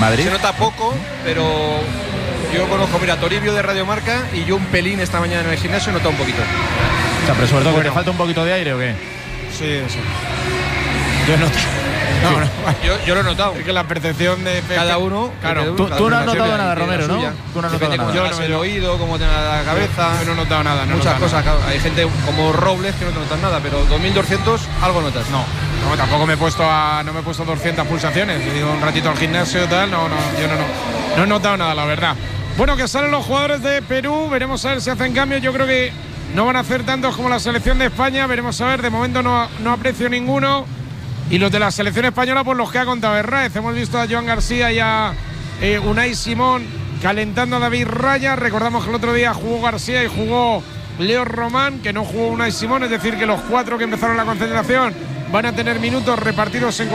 Madrid. Se nota poco, pero yo conozco, mira, Toribio de Radio Marca y yo un pelín esta mañana en el gimnasio he notado un poquito. O sea, pero sobre todo que te falta un poquito de aire, ¿o qué? Sí. Yo he notado. Yo lo he notado. Es que la percepción de cada uno. Claro. Tú no has notado nada, Romero, ¿no? Tú no has notado nada. Yo no el oído, cómo te la cabeza. Yo no he notado nada. Muchas cosas. Claro, hay gente como Robles que no te notan nada, pero 2200 algo notas. No, tampoco me he puesto 200 pulsaciones. Yo digo un ratito al gimnasio y tal. Yo no he notado nada, la verdad. Bueno, que salen los jugadores de Perú. Veremos a ver si hacen cambios. Yo creo que no van a hacer tantos como la selección de España. Veremos a ver. De momento no aprecio ninguno. Y los de la selección española, pues los que ha contado Herráez. Hemos visto a Joan García y a Unai Simón calentando a David Raya. Recordamos que el otro día jugó García y jugó Leo Román, que no jugó Unai Simón. Es decir, que los 4 que empezaron la concentración van a tener minutos repartidos en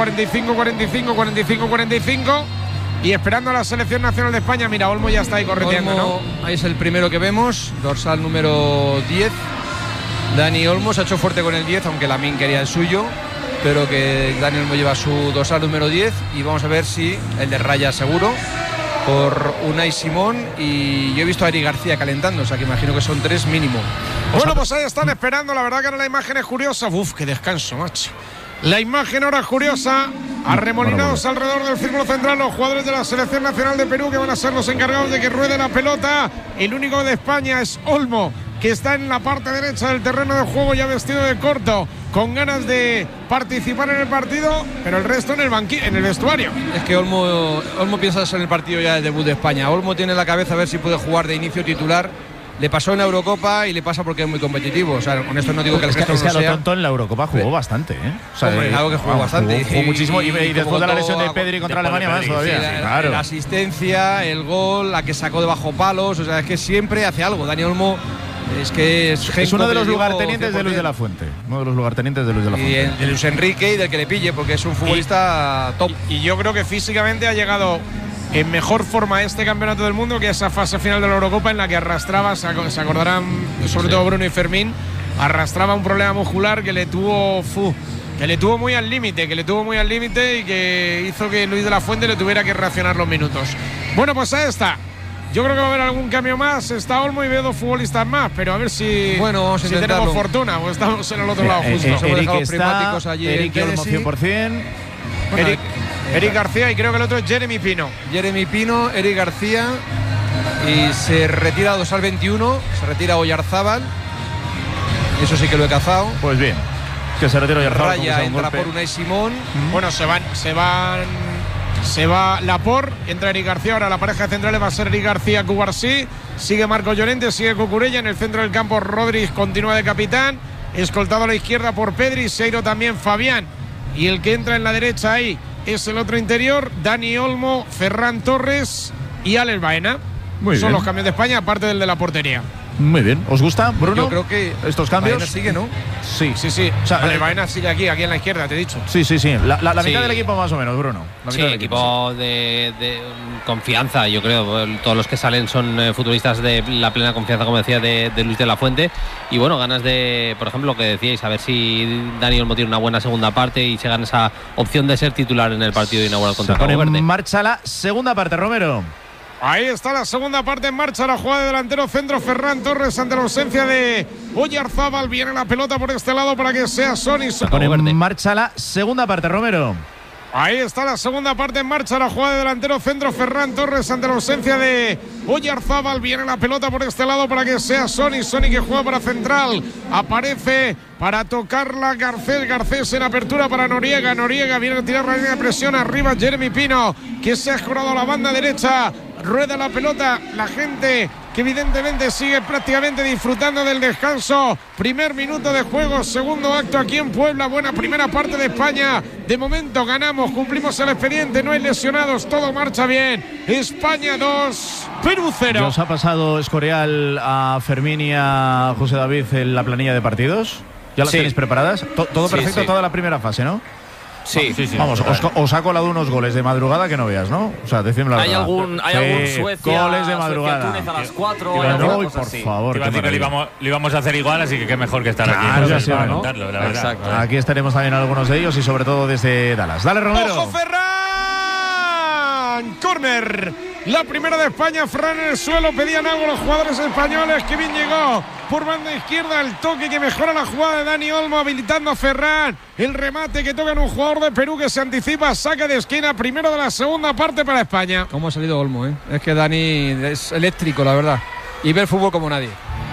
45-45. Y esperando a la selección nacional de España. Mira, Olmo ya está ahí correteando, ¿no? Ahí es el primero que vemos, dorsal número 10. Dani Olmo se ha hecho fuerte con el 10, aunque Lamine quería el suyo. Pero que Dani Olmo lleva su dorsal número 10 y vamos a ver si el de Raya seguro por Unai Simón, y yo he visto a Eric García calentando, o sea que imagino que son 3 mínimo. Bueno, pues ahí están esperando, la verdad que ahora la imagen es curiosa. Uf, qué descanso, macho. La imagen ahora es curiosa. Arremolinados alrededor del círculo central los jugadores de la selección nacional de Perú, que van a ser los encargados de que ruede la pelota. El único de España es Olmo, que está en la parte derecha del terreno de juego, ya vestido de corto, con ganas de participar en el partido, pero el resto en el vestuario. Es que Olmo piensa en el partido ya del debut de España. Olmo tiene en la cabeza a ver si puede jugar de inicio titular. Le pasó en la Eurocopa y le pasa porque es muy competitivo. O sea, con esto no digo que el resto no sea. Es que a lo tonto en la Eurocopa jugó bastante, ¿eh? O sea, claro que jugó bastante. Jugó muchísimo y después de la lesión de Pedri contra Alemania más todavía. Sí, claro. La asistencia, el gol, la que sacó de bajo palos. O sea, es que siempre hace algo. Dani Olmo es uno de los lugartenientes de Luis de la Fuente. Uno de los lugartenientes de Luis de la Fuente. Y de Luis Enrique y del que le pille, porque es un futbolista top. Y yo creo que físicamente ha llegado en mejor forma este campeonato del mundo que esa fase final de la Eurocopa, en la que arrastraba, se acordarán sobre todo Bruno y Fermín, arrastraba un problema muscular que le tuvo muy al límite, y que hizo que Luis de la Fuente le tuviera que reaccionar los minutos. Bueno, pues ahí está. Yo creo que va a haber algún cambio más. Está Olmo y veo 2 futbolistas más, pero a ver si tenemos fortuna o estamos en el otro lado justo. Eric está, Eric Olmo 100%. Eric García, y creo que el otro es Jeremy Pino, Eric García, y se retira dorsal 21, se retira Oyarzábal. Eso sí que lo he cazado. Pues bien, que se retira Oyarzábal. Raya entra por Unai Simón. Bueno, se va Laporte, entra Eric García. Ahora la pareja de centrales va a ser Eric García, Cubarsí. Sigue Marco Llorente, sigue Cucurella. En el centro del campo Rodríguez continúa de capitán, escoltado a la izquierda por Pedri, Seiro también Fabián. Y el que entra en la derecha ahí es el otro interior, Dani Olmo, Ferran Torres y Alex Baena. Son los cambios de España, aparte del de la portería. Muy bien. ¿Os gusta, Bruno? Yo creo que estos cambios. Baena sigue, ¿no? Sí. O sea, Baena sigue aquí en la izquierda, te he dicho. Sí. La mitad del equipo más o menos, Bruno. Sí, equipo de confianza, yo creo. Todos los que salen son futbolistas de la plena confianza, como decía, de Luis de la Fuente. Y bueno, ganas de, por ejemplo, lo que decíais, a ver si Dani Olmo tiene una buena segunda parte y se gana esa opción de ser titular en el partido inaugural contra Cabo Verde. En marcha la segunda parte, Romero. Ahí está la segunda parte en marcha, la jugada de delantero centro Ferran Torres ante la ausencia de Oyarzábal. Viene la pelota por este lado para que sea Sonny. En marcha la segunda parte, Romero. Ahí está la segunda parte en marcha, la jugada de delantero centro Ferran Torres ante la ausencia de Oyarzábal. Viene la pelota por este lado para que sea Sonny que juega para central. Aparece para tocarla Garcés en apertura para Noriega viene a tirar la línea de presión arriba Jeremy Pino, que se ha escorado a la banda derecha. Rueda la pelota, la gente que evidentemente sigue prácticamente disfrutando del descanso. Primer minuto de juego, segundo acto aquí en Puebla. Buena primera parte de España. De momento ganamos, cumplimos el expediente, no hay lesionados, todo marcha bien. España 2, Perú 0. ¿Nos ha pasado Escorial a Fermín y a José David en la planilla de partidos? ¿Ya las tenéis preparadas? Todo perfecto, toda la primera fase, ¿no? Sí. Vamos, os ha colado unos goles de madrugada que no veas, ¿no? O sea, decidme la verdad. Hay algún Suecia, goles de madrugada. Túnez a las 4. Por favor. Iba a decir que lo íbamos a hacer igual, así que qué mejor que estar aquí. Para contarlo, la verdad. Exacto. Aquí estaremos también algunos de ellos y sobre todo desde Dallas. Dale, Romero. ¡Ojo, Ferran! en córner. La primera de España, Fran en el suelo, pedían algo los jugadores españoles. Que bien llegó por banda izquierda el toque que mejora la jugada de Dani Olmo, habilitando a Ferran. El remate que toca en un jugador de Perú que se anticipa, saque de esquina, primero de la segunda parte para España. ¿Cómo ha salido Olmo? Es que Dani es eléctrico, la verdad. Y ve el fútbol como nadie.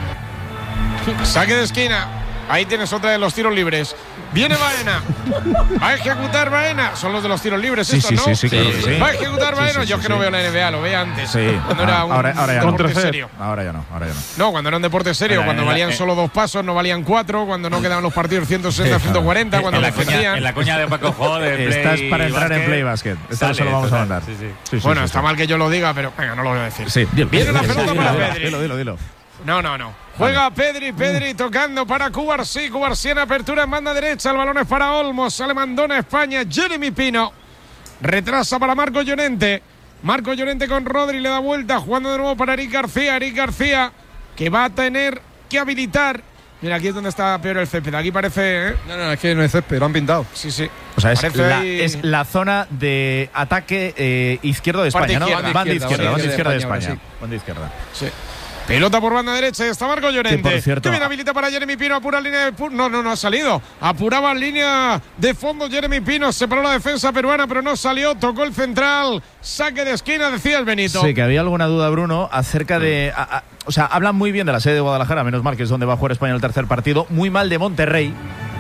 Saque de esquina. Ahí tienes otra de los tiros libres. Viene Baena. Va a ejecutar Baena. Son los de los tiros libres estos, ¿no? Sí, claro que sí. Va a ejecutar Baena. Yo que no veo la NBA, lo veía antes. Sí. Cuando era un ahora ya deporte no. serio. Ahora ya no. No, cuando era un deporte serio, cuando valían solo 2 pasos, no valían 4, cuando no quedaban los partidos 160, 140, cuando defendían. En la coña de Paco Jo de Play Estás para entrar en Play Basket. Esto se lo vamos a mandar. Bueno, está mal que yo lo diga, pero venga, no lo voy a decir. Sí. Viene la pelota para Pedri. Dilo. No. Juega Pedri tocando para Cubarsí. Cubarsí en apertura en banda derecha. El balón es para Olmos. Sale Mandona España. Jeremy Pino. Retrasa para Marco Llorente. Marco Llorente con Rodri. Le da vuelta. Jugando de nuevo para Eric García. Eric García que va a tener que habilitar. Mira, aquí es donde está peor el césped. Aquí parece. No, es que no es césped. Lo han pintado. Sí. O sea, Parece es la zona de ataque izquierdo de España, ¿no? Banda izquierda de España. Banda izquierda. Sí. Pelota por banda derecha y está Marco Llorente. Que por cierto, que bien habilita para Jeremy Pino. Apura línea de. No ha salido. Apuraba en línea de fondo Jeremy Pino. Separó la defensa peruana, pero no salió. Tocó el central. Saque de esquina, decía el Benito. Sí, que había alguna duda, Bruno, acerca de. O sea, hablan muy bien de la sede de Guadalajara, menos mal que es donde va a jugar España el tercer partido. Muy mal de Monterrey.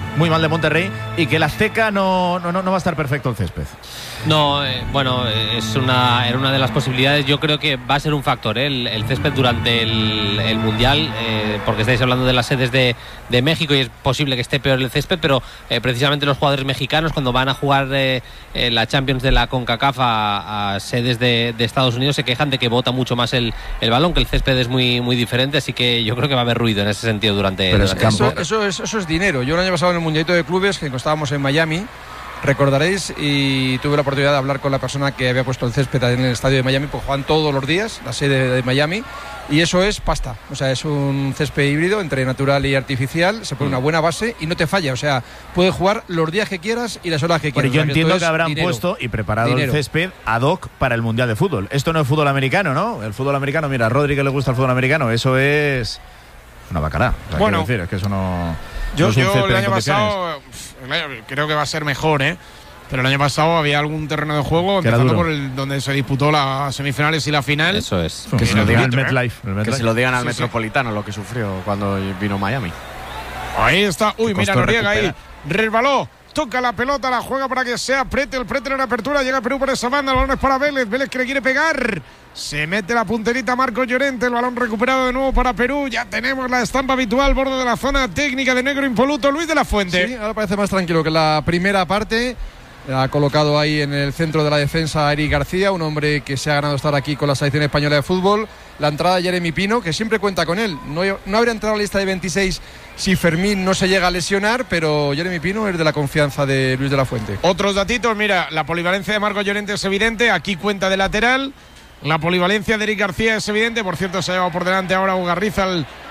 Y que el Azteca no va a estar perfecto el césped. No, bueno, era una de las posibilidades. Yo creo que va a ser un factor, el césped durante el Mundial, porque estáis hablando de las sedes de México y es posible que esté peor el césped, pero precisamente los jugadores mexicanos cuando van a jugar la Champions de la CONCACAF a sedes de Estados Unidos se quejan de que bota mucho más el balón, que el césped es muy, muy diferente, así que yo creo que va a haber ruido en ese sentido durante eso es dinero. Yo el año pasado en el Mundialito de Clubes, que estábamos en Miami, recordaréis, y tuve la oportunidad de hablar con la persona que había puesto el césped en el estadio de Miami, porque juegan todos los días, la sede de Miami, y eso es pasta. O sea, es un césped híbrido entre natural y artificial, se pone una buena base y no te falla. O sea, puedes jugar los días que quieras y las horas que quieras. Pero yo entiendo que habrán puesto y preparado el césped ad hoc para el Mundial de Fútbol. Esto no es fútbol americano, ¿no? El fútbol americano, mira, a Rodri que le gusta el fútbol americano, eso es una bacará. O sea, bueno, decir, es que eso no. Yo el año pasado creo que va a ser mejor, pero el año pasado había algún terreno de juego empezando por donde se disputó las semifinales y la final. Eso es. Que se lo digan al MetLife. Que se lo digan al Metropolitano, lo que sufrió cuando vino Miami. Ahí está. Uy, mira, Noriega ahí. Resbaló. Toca la pelota, la juega para que sea Pretel en apertura, llega Perú por esa banda, el balón es para Vélez que le quiere pegar, se mete la punterita Marco Llorente, el balón recuperado de nuevo para Perú, ya tenemos la estampa habitual, borde de la zona técnica de negro impoluto, Luis de la Fuente. Sí, ahora parece más tranquilo que la primera parte. Ha colocado ahí en el centro de la defensa a Eric García, un hombre que se ha ganado estar aquí con la selección española de fútbol. La entrada de Jeremy Pino, que siempre cuenta con él. No habría entrado a la lista de 26 si Fermín no se llega a lesionar, pero Jeremy Pino es de la confianza de Luis de la Fuente. Otros datitos, mira, la polivalencia de Marco Llorente es evidente, aquí cuenta de lateral. La polivalencia de Eric García es evidente, por cierto se ha llevado por delante ahora Ugarriza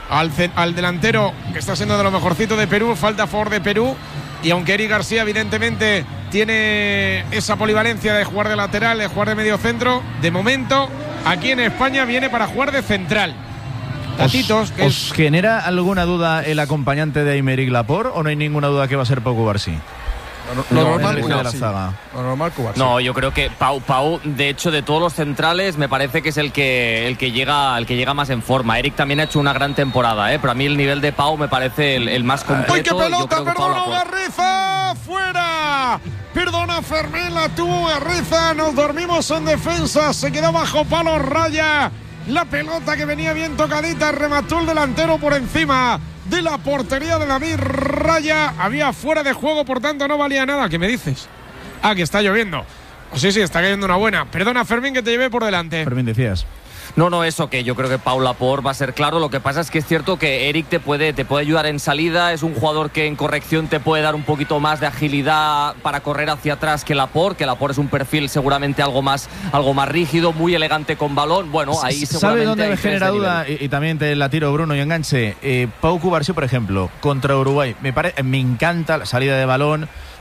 al delantero, que está siendo de lo mejorcito de Perú, falta a favor de Perú. Y aunque Eric García evidentemente tiene esa polivalencia de jugar de lateral, de jugar de medio centro, de momento aquí en España viene para jugar de central. Datitos. ¿Os genera alguna duda el acompañante de Aymeric Laporte o no hay ninguna duda que va a ser Pau Cubarsí? Lo normal Cubarsí. No, yo creo que Pau, de hecho, de todos los centrales, me parece que es el que llega más en forma. Eric también ha hecho una gran temporada, pero a mí el nivel de Pau me parece el más completo. ¡Uy, qué pelota! ¡Perdona, Ugarriza! ¡Fuera! Perdona, Fermín, la tuvo Ugarriza. Nos dormimos en defensa. Se quedó bajo palo, raya. La pelota que venía bien tocadita, remató el delantero por encima de la portería de David Raya. Había fuera de juego, por tanto no valía nada. ¿Qué me dices? Que está lloviendo. Sí, está cayendo una buena. Perdona, Fermín, que te llevé por delante. Fermín, decías. No, eso que yo creo que Pau Laporte va a ser claro. Lo que pasa es que es cierto que Eric te puede ayudar en salida. Es un jugador que en corrección te puede dar un poquito más de agilidad para correr hacia atrás que Laporte es un perfil seguramente algo más rígido, muy elegante con balón. Bueno, ahí seguramente. ¿Sabe dónde me genera duda? Y también te la tiro, Bruno, y enganche. Pau Cubarsí, por ejemplo, contra Uruguay. Me encanta la salida de balón.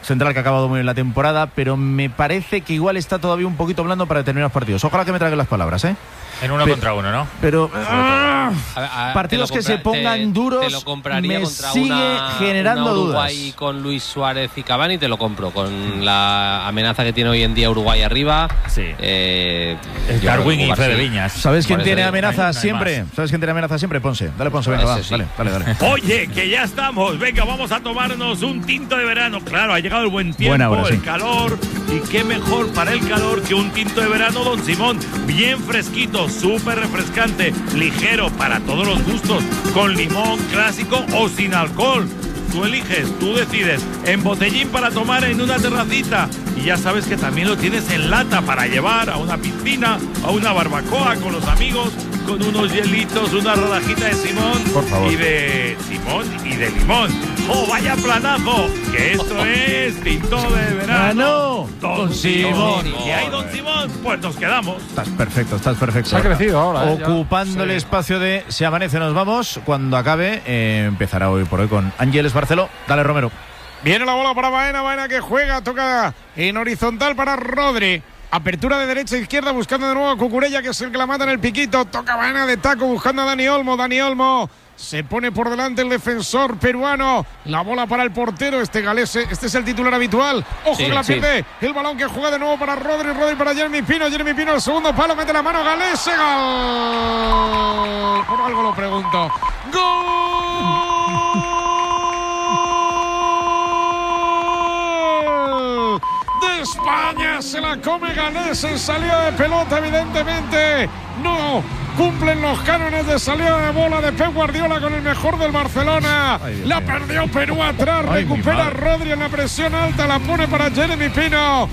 central que ha acabado muy bien la temporada, pero me parece que igual está todavía un poquito blando para determinados partidos. Ojalá que me traigan las palabras, ¿eh? En uno contra uno, ¿no? Pero partidos que se pongan duros, te lo compraría me contra sigue generando una Uruguay dudas. con Luis Suárez y Cavani, te lo compro. Con la amenaza que tiene hoy en día Uruguay arriba. Sí. Darwin y Fede Viñas. ¿Sabes quién Por tiene eso amenaza no hay siempre? más. ¿Sabes quién tiene amenaza siempre? Ponce. Dale, Ponce, venga, va. Ese sí. Dale. Oye, que ya estamos. Venga, vamos a tomarnos un tinto de verano. Claro, ha llegado el buen tiempo, Buena hora, el sí. calor. Y qué mejor para el calor que un tinto de verano, Don Simón. Bien fresquito, súper refrescante, ligero para todos los gustos, con limón clásico o sin alcohol. Tú eliges, tú decides. En botellín para tomar en una terracita. Y ya sabes que también lo tienes en lata para llevar a una piscina, a una barbacoa con los amigos, con unos hielitos, una rodajita de Simón. Por favor. Y de Simón y de limón. ¡Oh, vaya planazo! Que esto es tinto de verano. Don Simón. ¿Y hay Don Simón? Pues nos quedamos. Estás perfecto. Se ha crecido ahora. Ocupando el espacio de Se Amanece Nos Vamos. Cuando acabe, empezará hoy por hoy con Ángeles Barceló. Dale, Romero. Viene la bola para Baena que juega, toca en horizontal para Rodri. Apertura de derecha a izquierda, buscando de nuevo a Cucurella, que es el que la mata en el piquito. Toca Baena de taco, buscando a Dani Olmo. Dani Olmo se pone por delante el defensor peruano. La bola para el portero, este galese. Este es el titular habitual. Ojo Sí, que la sí. pierde. El balón que juega de nuevo para Rodri. Rodri para Jeremy Pino. Jeremy Pino, el segundo palo, mete la mano. Galese, gol. Por algo lo pregunto. ¡Gol! De España, se la come Galese, salida de pelota evidentemente no cumplen los cánones de salida de bola de Pep Guardiola con el mejor del Barcelona. La perdió Perú atrás, recupera Rodri en la presión alta, la pone para Jeremy Pino,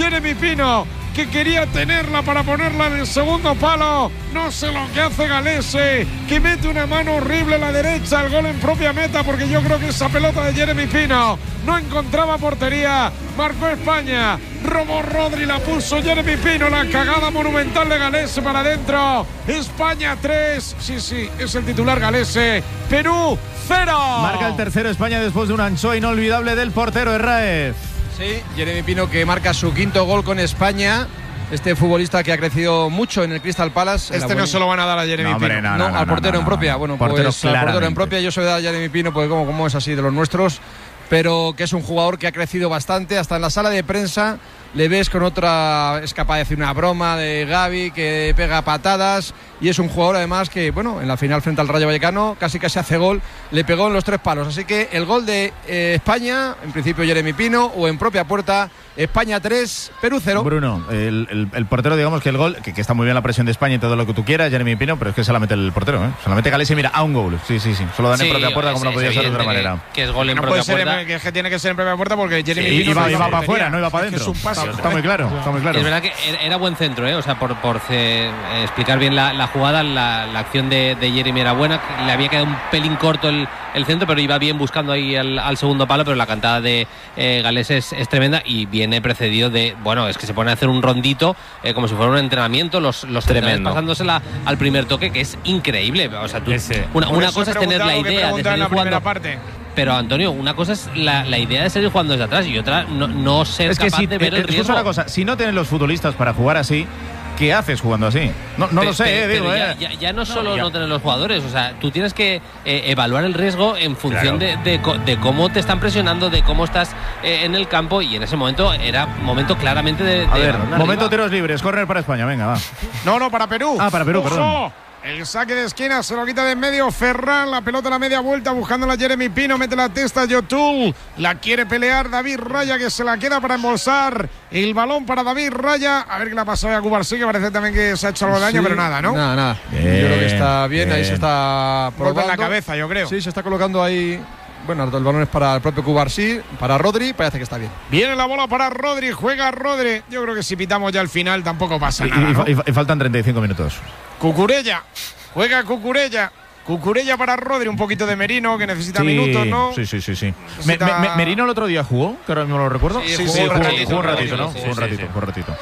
que quería tenerla para ponerla en el segundo palo. No sé lo que hace Galese, que mete una mano horrible a la derecha, el gol en propia meta, porque yo creo que esa pelota de Jeremy Pino no encontraba portería. Marcó España, robó Rodri, la puso Jeremy Pino, la cagada monumental de Galese para adentro. España 3, sí, es el titular Galese. Perú 0. Marca el tercero España después de un anchoa inolvidable del portero Herráez. Sí, Jeremy Pino, que marca su quinto gol con España. Este futbolista que ha crecido mucho en el Crystal Palace. Este no se lo van a dar a Jeremy Pino. No, al portero en propia. Bueno, portero pues al portero en claramente. propia yo se lo voy a dar a Jeremy Pino, porque como es así de los nuestros, pero que es un jugador que ha crecido bastante. Hasta en la sala de prensa le ves con otra, es capaz de hacer una broma de Gavi, que pega patadas, y es un jugador además que, bueno, en la final frente al Rayo Vallecano casi hace gol, le pegó en los 3 palos. Así que el gol de España, en principio Jeremy Pino, o en propia puerta, España 3, Perú 0. Bruno, el portero, digamos que el gol, que está muy bien la presión de España y todo lo que tú quieras, Jeremy Pino, pero es que se la mete el portero, ¿eh? Se la mete Galese y mira, a un gol. Sí. Solo dan en propia puerta, como no podía ser de otra manera. Que es gol en No propia puede ser, puerta. que es que tiene que ser en propia puerta, porque Jeremy Sí, Pino iba para afuera, no iba para Es que adentro. es un pase. Está muy claro. Es verdad que era buen centro, ¿eh? O sea, por explicar bien la jugada, la acción de Jeremy era buena. Le había quedado un pelín corto el centro, pero iba bien buscando ahí al segundo palo. Pero la cantada de Galese es tremenda, y viene precedido de, bueno, es que se pone a hacer un rondito como si fuera un entrenamiento, los centrales pasándosela al primer toque, que es increíble. O sea, una cosa es tener la idea de salir jugando. Pero Antonio, una cosa es la idea de seguir jugando desde atrás, y otra no ser Es que capaz de ver el riesgo. una cosa, si no tienen los futbolistas para jugar así, ¿qué haces jugando así? No lo sé, digo. Ya no solo no tener los jugadores, o sea, tú tienes que evaluar el riesgo en función de cómo te están presionando, de cómo estás en el campo, y en ese momento era momento claramente de A ver, balón momento arriba. tiros libres, correr para España, venga, va. No, para Perú. Ah, para Perú, ¡Ojo! perdón. El saque de esquina se lo quita de en medio Ferran, la pelota a la media vuelta buscando a Jeremy Pino, mete la testa Yotul, la quiere pelear David Raya, que se la queda para embolsar el balón para David Raya. A ver qué le ha pasado a Cubarsí, que parece también que se ha hecho algo de daño, pero nada, ¿no? Nada. Bien, Yo creo que está bien, ahí bien. se está Golpe en probando. la cabeza, yo creo. Sí, se está colocando ahí. Bueno, el balón es para el propio Cubarsí, para Rodri, parece que está bien. Viene la bola para Rodri, juega Rodri. Yo creo que si pitamos ya al final tampoco pasa Y, nada, ¿no? y faltan 35 minutos. Cucurella, juega Cucurella. Cucurella para Rodri, un poquito de Merino, que necesita minutos, ¿no? Sí. Necesita- Merino el otro día jugó, que ahora mismo lo recuerdo. Sí, jugó un ratito, jugó un ratito, ¿no? sí, Jugó un sí, ratito, sí. jugó un ratito.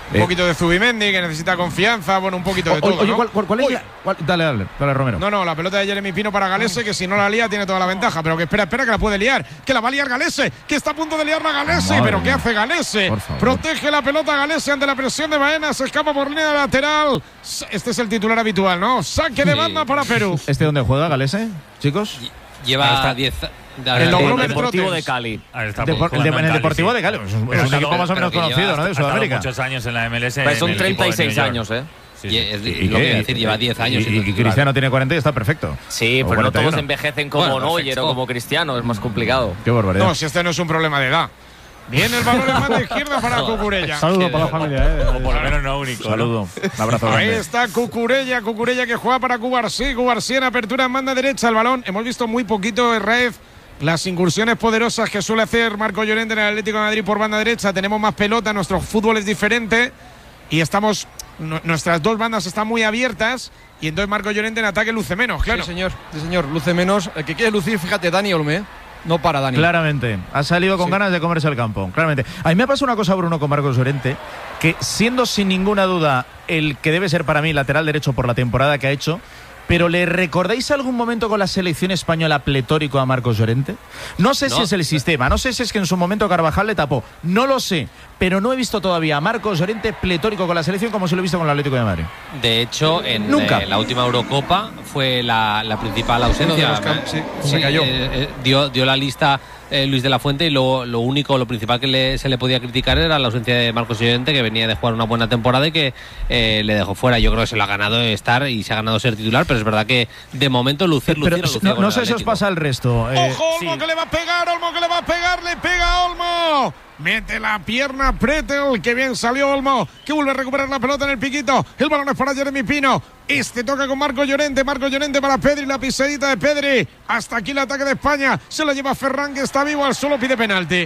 Un poquito de Zubimendi, que necesita confianza, bueno, un poquito de todo. Oye, ¿no? ¿cuál es Dale, Romero. No, la pelota de Jeremy Pino para Galese, que si no la lía tiene toda la ventaja, pero que espera, que la puede liar, que la va a liar Galese, que está a punto de liarla Galese, Madre pero mía. ¿qué hace Galese? Protege la pelota Galese ante la presión de Baena, se escapa por línea lateral. Este es el titular habitual, ¿no? Saque de banda para Perú. ¿Este dónde juega Galese, chicos? Lleva 10. El Deportivo de Cali. Ahí está, En el Deportivo de Cali. Es un equipo más o menos conocido, ¿no? De Sudamérica. muchos años en la MLS. Pues son en el equipo de 36 New York. años, ¿eh? Sí, Y sí. es lo que iba a decir, lleva 10 años. Y Cristiano tiene 40 y está perfecto. Sí, O pero no 41. todos envejecen como Bueno, Neuer perfecto. o como Cristiano, es más complicado. Qué barbaridad. No, si este no es un problema de edad. Viene el balón en mano izquierda para Cucurella. Saludos para la familia. O por lo menos no único. ¿no? Saludo. Un abrazo Ahí grande. está Cucurella que juega para Cubarsí. Cubarsí en apertura en banda derecha. El balón, hemos visto muy poquito Herrez. Las incursiones poderosas que suele hacer Marco Llorente en el Atlético de Madrid por banda derecha. Tenemos más pelota, nuestro fútbol es diferente. Y nuestras dos bandas están muy abiertas. Y entonces Marco Llorente en ataque luce menos, claro. Sí, señor, luce menos. El que quiere lucir, fíjate, Dani Olme. No para Dani. Claramente. Ha salido con ganas de comerse el campo. Claramente. A mí me ha pasado una cosa, Bruno, con Marcos Llorente, que siendo sin ninguna duda el que debe ser para mí lateral derecho por la temporada que ha hecho, pero ¿le recordáis algún momento con la selección española pletórico a Marcos Llorente? No sé si es el sistema, no sé si es que en su momento Carvajal le tapó, no lo sé, pero no he visto todavía a Marcos Llorente pletórico con la selección como se lo he visto con el Atlético de Madrid. De hecho, en Nunca. la última Eurocopa fue la principal ausencia. Se cayó. Dio la lista Luis de la Fuente y lo principal que se le podía criticar era la ausencia de Marcos Llorente, que venía de jugar una buena temporada y que le dejó fuera. Yo creo que se lo ha ganado estar y se ha ganado ser titular, pero es verdad que de momento lucir Pero con no el sé si os Atlético. pasa el resto. ¡Ojo, Olmo, que le va a pegar! ¡Olmo, que le va a pegar! ¡Le pega Olmo! Mete la pierna Pretel, que bien salió Olmo, que vuelve a recuperar la pelota en el piquito. El balón es para Jeremy Pino. Toca con Marco Llorente para Pedri, la pisadita de Pedri. Hasta aquí el ataque de España. Se lo lleva Ferran, que está vivo al suelo, pide penalti.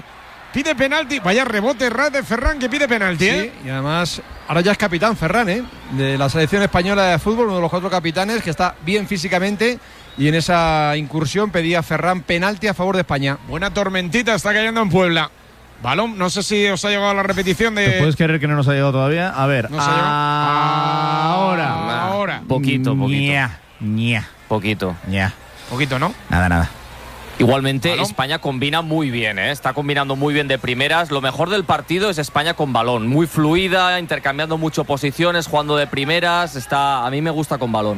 Vaya rebote de Ferran, que pide penalti, Sí, y además ahora ya es capitán Ferran, de la selección española de fútbol, uno de los 4 capitanes, que está bien físicamente, y en esa incursión pedía Ferran penalti a favor de España. Buena tormentita está cayendo en Puebla. Balón, no sé si os ha llegado la repetición de... ¿Te puedes creer que no nos ha llegado todavía? A ver, ¿No se ha llegado? Ahora. Poquito. Ña. Poquito. Poquito, ¿no? Nada. Igualmente, Balón. España combina muy bien, está combinando muy bien de primeras. Lo mejor del partido es España con balón, muy fluida, intercambiando mucho posiciones, jugando de primeras. A mí me gusta con balón.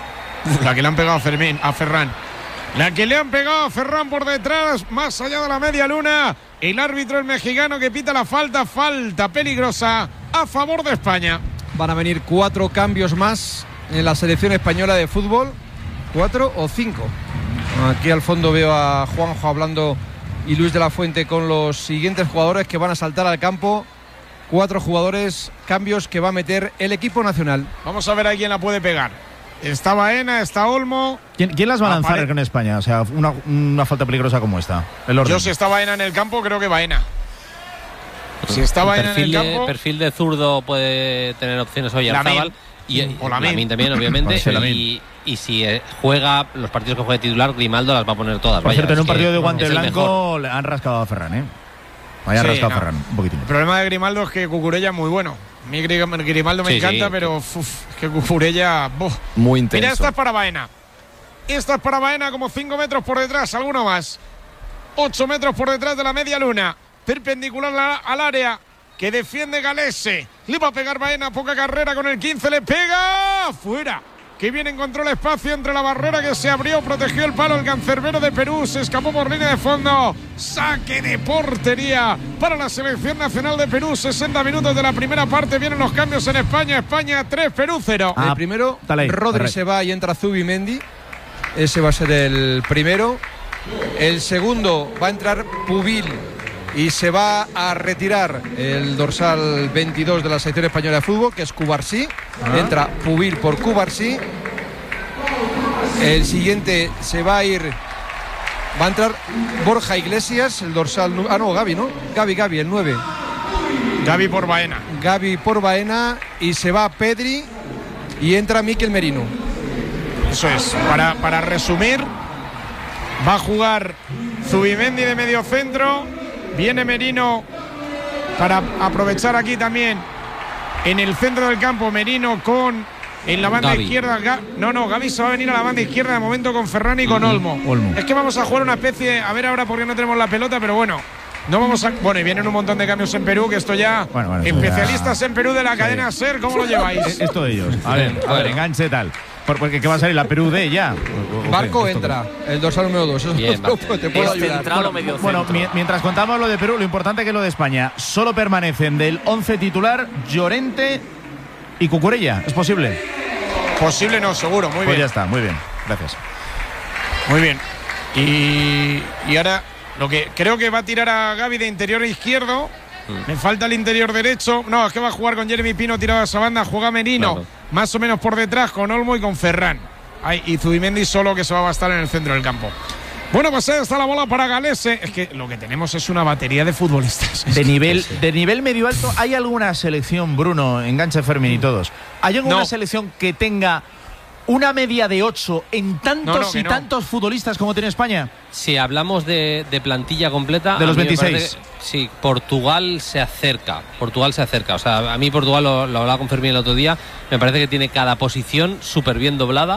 La que le han pegado a Ferran. La que le han pegado a Ferran por detrás, más allá de la media luna. El árbitro, el mexicano, que pita la falta peligrosa a favor de España. Van a venir 4 cambios más en la selección española de fútbol. 4 o 5. Aquí al fondo veo a Juanjo hablando y Luis de la Fuente con los siguientes jugadores que van a saltar al campo. 4 jugadores, cambios que va a meter el equipo nacional. Vamos a ver a quién la puede pegar. Está Baena, está Olmo. ¿Quién las va a lanzar con España? O sea, una falta peligrosa como esta. El orden. Yo, si está Baena en el campo, creo que Baena. Si está Baena en el campo... perfil de zurdo puede tener opciones hoy Arzábal. O Lamin también, obviamente. Sí, Lamin. Y si juega los partidos que juegue titular, Grimaldo las va a poner todas. Por cierto, en un partido de es guante el blanco mejor. le han rascado a Ferran, Vaya Sí, rascado a no. Ferran, un poquitín. El problema de Grimaldo es que Cucurella es muy bueno. A mí Grimaldo me Sí, encanta, sí. pero es que Cucurella... Muy intenso. Mira, esta es para Baena. Esta es para Baena, como 5 metros por detrás, alguno más. 8 metros por detrás de la media luna. Perpendicular al área que defiende Galese. Le va a pegar Baena, poca carrera con el 15, le pega. ¡Fuera! Que bien encontró el espacio entre la barrera que se abrió, protegió el palo el cancerbero de Perú, se escapó por línea de fondo. Saque de portería para la selección nacional de Perú. 60 minutos de la primera parte, vienen los cambios en España. España 3, Perú 0. El primero, dale ahí, Rodri correcto. se va y entra Zubimendi. Ese va a ser el primero. El segundo va a entrar Pubil y se va a retirar el dorsal 22 de la selección española de fútbol, que es Cubarsí. Entra Pubil por Cubarsí. El siguiente se va a ir, va a entrar Borja Iglesias, el dorsal... Gavi, ¿no? Gavi, el 9. Gavi por Baena. Gavi por Baena y se va Pedri y entra Mikel Merino. Eso es. Para resumir, va a jugar Zubimendi de medio centro. Viene Merino para aprovechar aquí también En el centro del campo, Merino con en la banda Gavi. izquierda. Gavi se va a venir a la banda izquierda de momento con Ferran y con Olmo. Es que vamos a jugar una especie, a ver ahora porque no tenemos la pelota, pero bueno. No vamos a. Bueno, y vienen un montón de cambios en Perú, que esto ya. Bueno, especialistas ya. en Perú de la cadena SER, ¿cómo lo lleváis? Esto de ellos. A ver, enganche tal. Porque ¿qué va a salir? La Perú D ya. Barco entra, el dorsal número 2. Eso Bien, te puedo ¿Es ayudar. central o medio Bueno, centro? mientras contamos lo de Perú, lo importante que es lo de España. Solo permanecen del 11 titular Llorente y Cucurella. ¿Es posible? Posible no, seguro, muy Pues bien. ya está, muy bien. Gracias. Muy bien. Y ahora lo que creo que va a tirar a Gavi de interior izquierdo. Me falta el interior derecho. No, es que va a jugar con Jeremy Pino tirado a esa banda. Juega Merino, Claro. más o menos por detrás, con Olmo y con Ferran. Y Zubimendi solo, que se va a bastar en el centro del campo. Bueno, pues ahí está la bola para Galese. Es que lo que tenemos es una batería de futbolistas. De nivel medio alto, ¿hay alguna selección, Bruno, enganche Fermín y todos? ¿Hay alguna No. selección que tenga una media de 8 en tantos que no. tantos futbolistas como tiene España? Si hablamos de plantilla completa. De los a mí me 26. parece que, sí, Portugal se acerca. O sea, a mí Portugal, lo hablaba con Fermín el otro día, me parece que tiene cada posición súper bien doblada.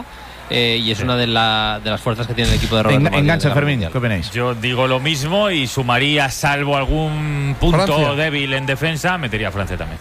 Y es una de las fuerzas que tiene el equipo de Roberto Martínez Enganche de la Fermín, Mundial. ¿qué opináis? Yo digo lo mismo y sumaría, salvo algún punto Francia. débil en defensa, metería a Francia también.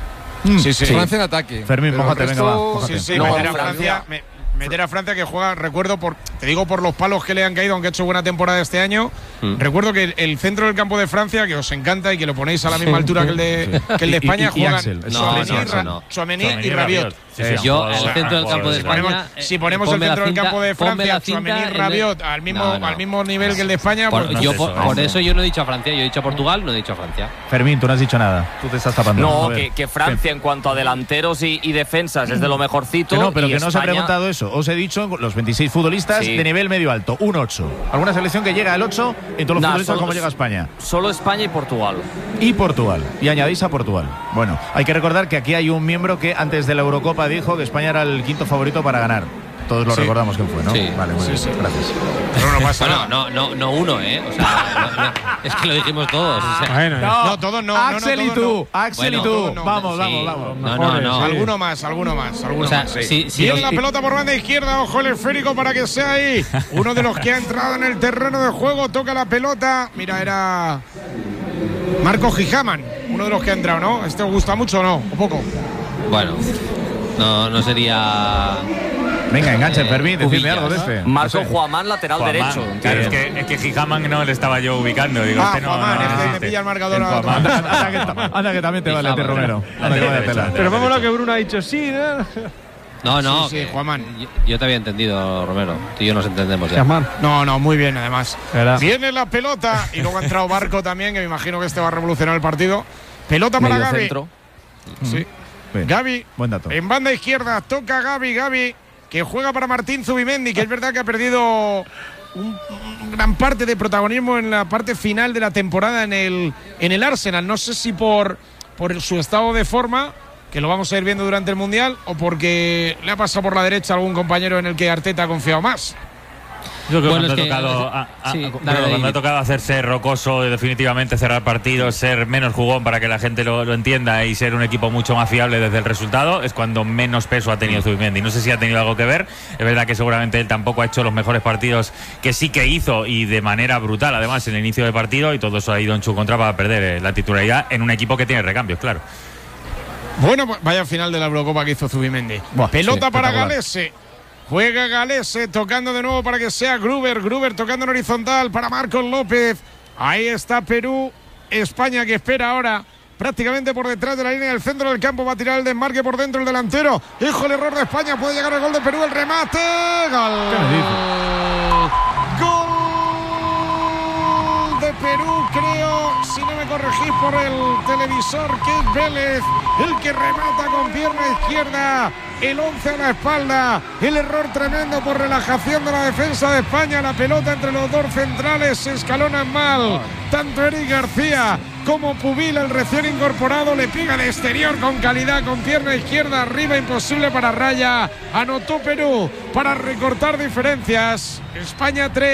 Sí, sí. Francia en ataque. Fermín, Pero mójate, el venga, resto- va, mójate. Sí, sí, No, meter a Francia. Francia. Meter a Francia, que juega, recuerdo, te digo por los palos que le han caído, aunque ha hecho buena temporada este año. Recuerdo que el centro del campo de Francia, que os encanta y que lo ponéis a la misma altura que el de España, y juegan Axel. Tchouaméni y Rabiot. Sí, sí, Yo, han el jugado- centro del han campo de jugado España. Si ponemos el ponme la centro del cinta- campo de ponme la Francia, cinta Tchouaméni y en el- Rabiot al mismo nivel que el de España, Por, pues, yo es por, eso, por es eso yo no he dicho a Francia, yo he dicho a Portugal, no he dicho a Francia. Fermín, tú no has dicho nada. Tú te estás tapando. No, A ver. que Francia en cuanto a delanteros y defensas es de lo mejorcito. Que no, pero y que no os he España- preguntado eso. Os he dicho los 26 futbolistas Sí. de nivel medio alto, un 8. ¿Alguna selección que llega al 8 en todos los Nah, futbolistas solo- como llega a España? Solo España y Portugal. Y Portugal. Y añadís a Portugal. Bueno, hay que recordar que aquí hay un miembro que antes de la Eurocopa dijo que España era el quinto favorito para ganar. Todos lo Sí. recordamos quién fue, ¿no? Sí. Vale, muy bien. sí. Gracias. pero no pasa Bueno, nada. no uno, ¿eh? O sea, es que lo dijimos todos. O sea, Bueno, no, todos no. Axel no, y todos tú, Axel y Bueno, tú. todos no. Vamos, Sí. vamos. No. Alguno más. O sea, sí. Viene la pelota por banda izquierda, ojo el esférico para que sea ahí. Uno de los que ha entrado en el terreno de juego, toca la pelota. Mira, era Marco Gijaman, uno de los que ha entrado, ¿no? ¿Este os gusta mucho o no? ¿O poco? Bueno, no sería. Venga, enganche, Fermín, decidme Cubillas, algo de ¿no? este. Marco No sé. Juamán, lateral Juamán. derecho. Claro, entiendo. es que Gijaman no le estaba yo ubicando. Digo, este no, Juamán, no es que me existe. pilla el marcador El a Juamán. Anda que también te vale, Fijamos, tío Romero. Anda que vaya tela. Pero vamos a lo que Bruno ha dicho, sí, ¿no? No, Sí, que- Juamán. Yo te había entendido, Romero. Tú y yo nos entendemos ya. Llamar. No, muy bien, además. Era. Viene la pelota y luego ha entrado Barco también, que me imagino que este va a revolucionar el partido. Pelota para Medio Gavi. centro. Sí. Bien. Gavi, Buen dato. en banda izquierda, toca Gavi, que juega para Martín Zubimendi, que es verdad que ha perdido un gran parte de protagonismo en la parte final de la temporada en el Arsenal. No sé si por su estado de forma, que lo vamos a ir viendo durante el Mundial, o porque le ha pasado por la derecha a algún compañero en el que Arteta ha confiado más. Yo creo Bueno, que es que- sí, dale, cuando David. ha tocado hacerse rocoso, definitivamente cerrar partidos, ser menos jugón para que la gente lo entienda y ser un equipo mucho más fiable desde el resultado, es cuando menos peso ha tenido Zubimendi. No sé si ha tenido algo que ver. Es verdad que seguramente él tampoco ha hecho los mejores partidos que sí que hizo y de manera brutal, además, en el inicio del partido, y todo eso ha ido en su contra para perder la titularidad en un equipo que tiene recambios, claro. Bueno, pues vaya final de la Eurocopa que hizo Zubimendi. Buah, Pelota sí, para espectacular. Galese. Juega Galese, tocando de nuevo para que sea Gruber. Gruber tocando en horizontal para Marcos López. Ahí está Perú. España que espera ahora prácticamente por detrás de la línea del centro del campo. Va a tirar el desmarque por dentro el delantero. Hijo, el error de España. Puede llegar el gol de Perú. El remate. Gol. ¿Qué me dices? Gol de Perú, creo, si no me corregís por el televisor, que es Vélez el que remata con pierna izquierda, el 11 a la espalda, el error tremendo por relajación de la defensa de España, la pelota entre los dos centrales se escalonan mal, tanto Eric García como Pubil, el recién incorporado, le pega de exterior con calidad, con pierna izquierda arriba, imposible para Raya, anotó Perú para recortar diferencias, España 3,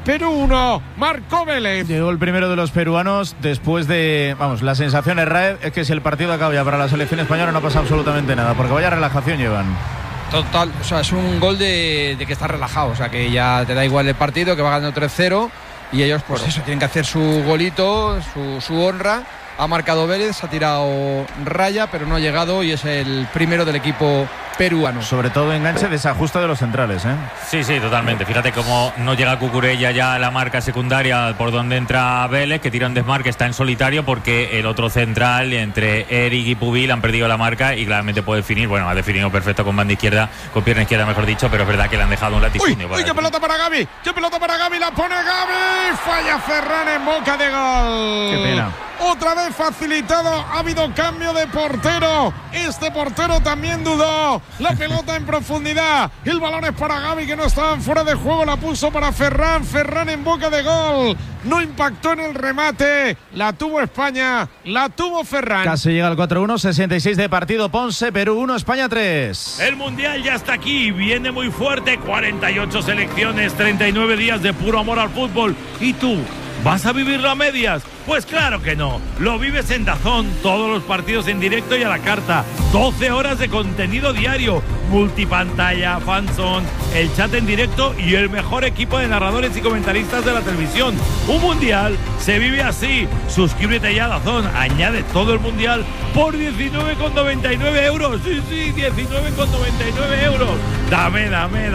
Perú 1, Marco Vélez. Llegó el primero de los peruanos después de, la sensación es que si el partido acaba ya para la selección española no pasa absolutamente nada, porque vaya relajación llevan. Total, o sea, es un gol de que está relajado, o sea, que ya te da igual el partido, que va ganando 3-0 y ellos pues eso, tienen que hacer su golito, su honra. Ha marcado Vélez, ha tirado raya, pero no ha llegado y es el primero del equipo peruano. Sobre todo enganche, desajuste de los centrales, ¿eh? Sí, totalmente. Fíjate cómo no llega Cucurella ya a la marca secundaria por donde entra Vélez, que tira un desmarque, está en solitario porque el otro central entre Eric y Pubil han perdido la marca y claramente puede definir. Bueno, ha definido perfecto con banda izquierda, con pierna izquierda mejor dicho, pero es verdad que le han dejado un latifundio. ¡Uy, qué pelota para Gavi! ¡Qué pelota para Gavi! ¡La pone Gavi! ¡Falla Ferran en boca de gol! ¡Qué pena! Otra vez facilitado, ha habido cambio de portero. Este portero también dudó. La pelota en profundidad. El balón es para Gavi, que no estaba fuera de juego. La puso para Ferran. Ferran en boca de gol. No impactó en el remate. La tuvo España. La tuvo Ferran. Casi llega al 4-1, 66 de partido. Ponce, Perú 1, España 3. El Mundial ya está aquí. Viene muy fuerte. 48 selecciones, 39 días de puro amor al fútbol. ¿Y tú? ¿Vas a vivirlo a medias? Pues claro que no. Lo vives en DAZN, todos los partidos en directo y a la carta. 12 horas de contenido diario, multipantalla, fanzone, el chat en directo y el mejor equipo de narradores y comentaristas de la televisión. Un mundial se vive así. Suscríbete ya a DAZN, añade todo el mundial por 19,99 euros. Sí, 19,99 euros. Dame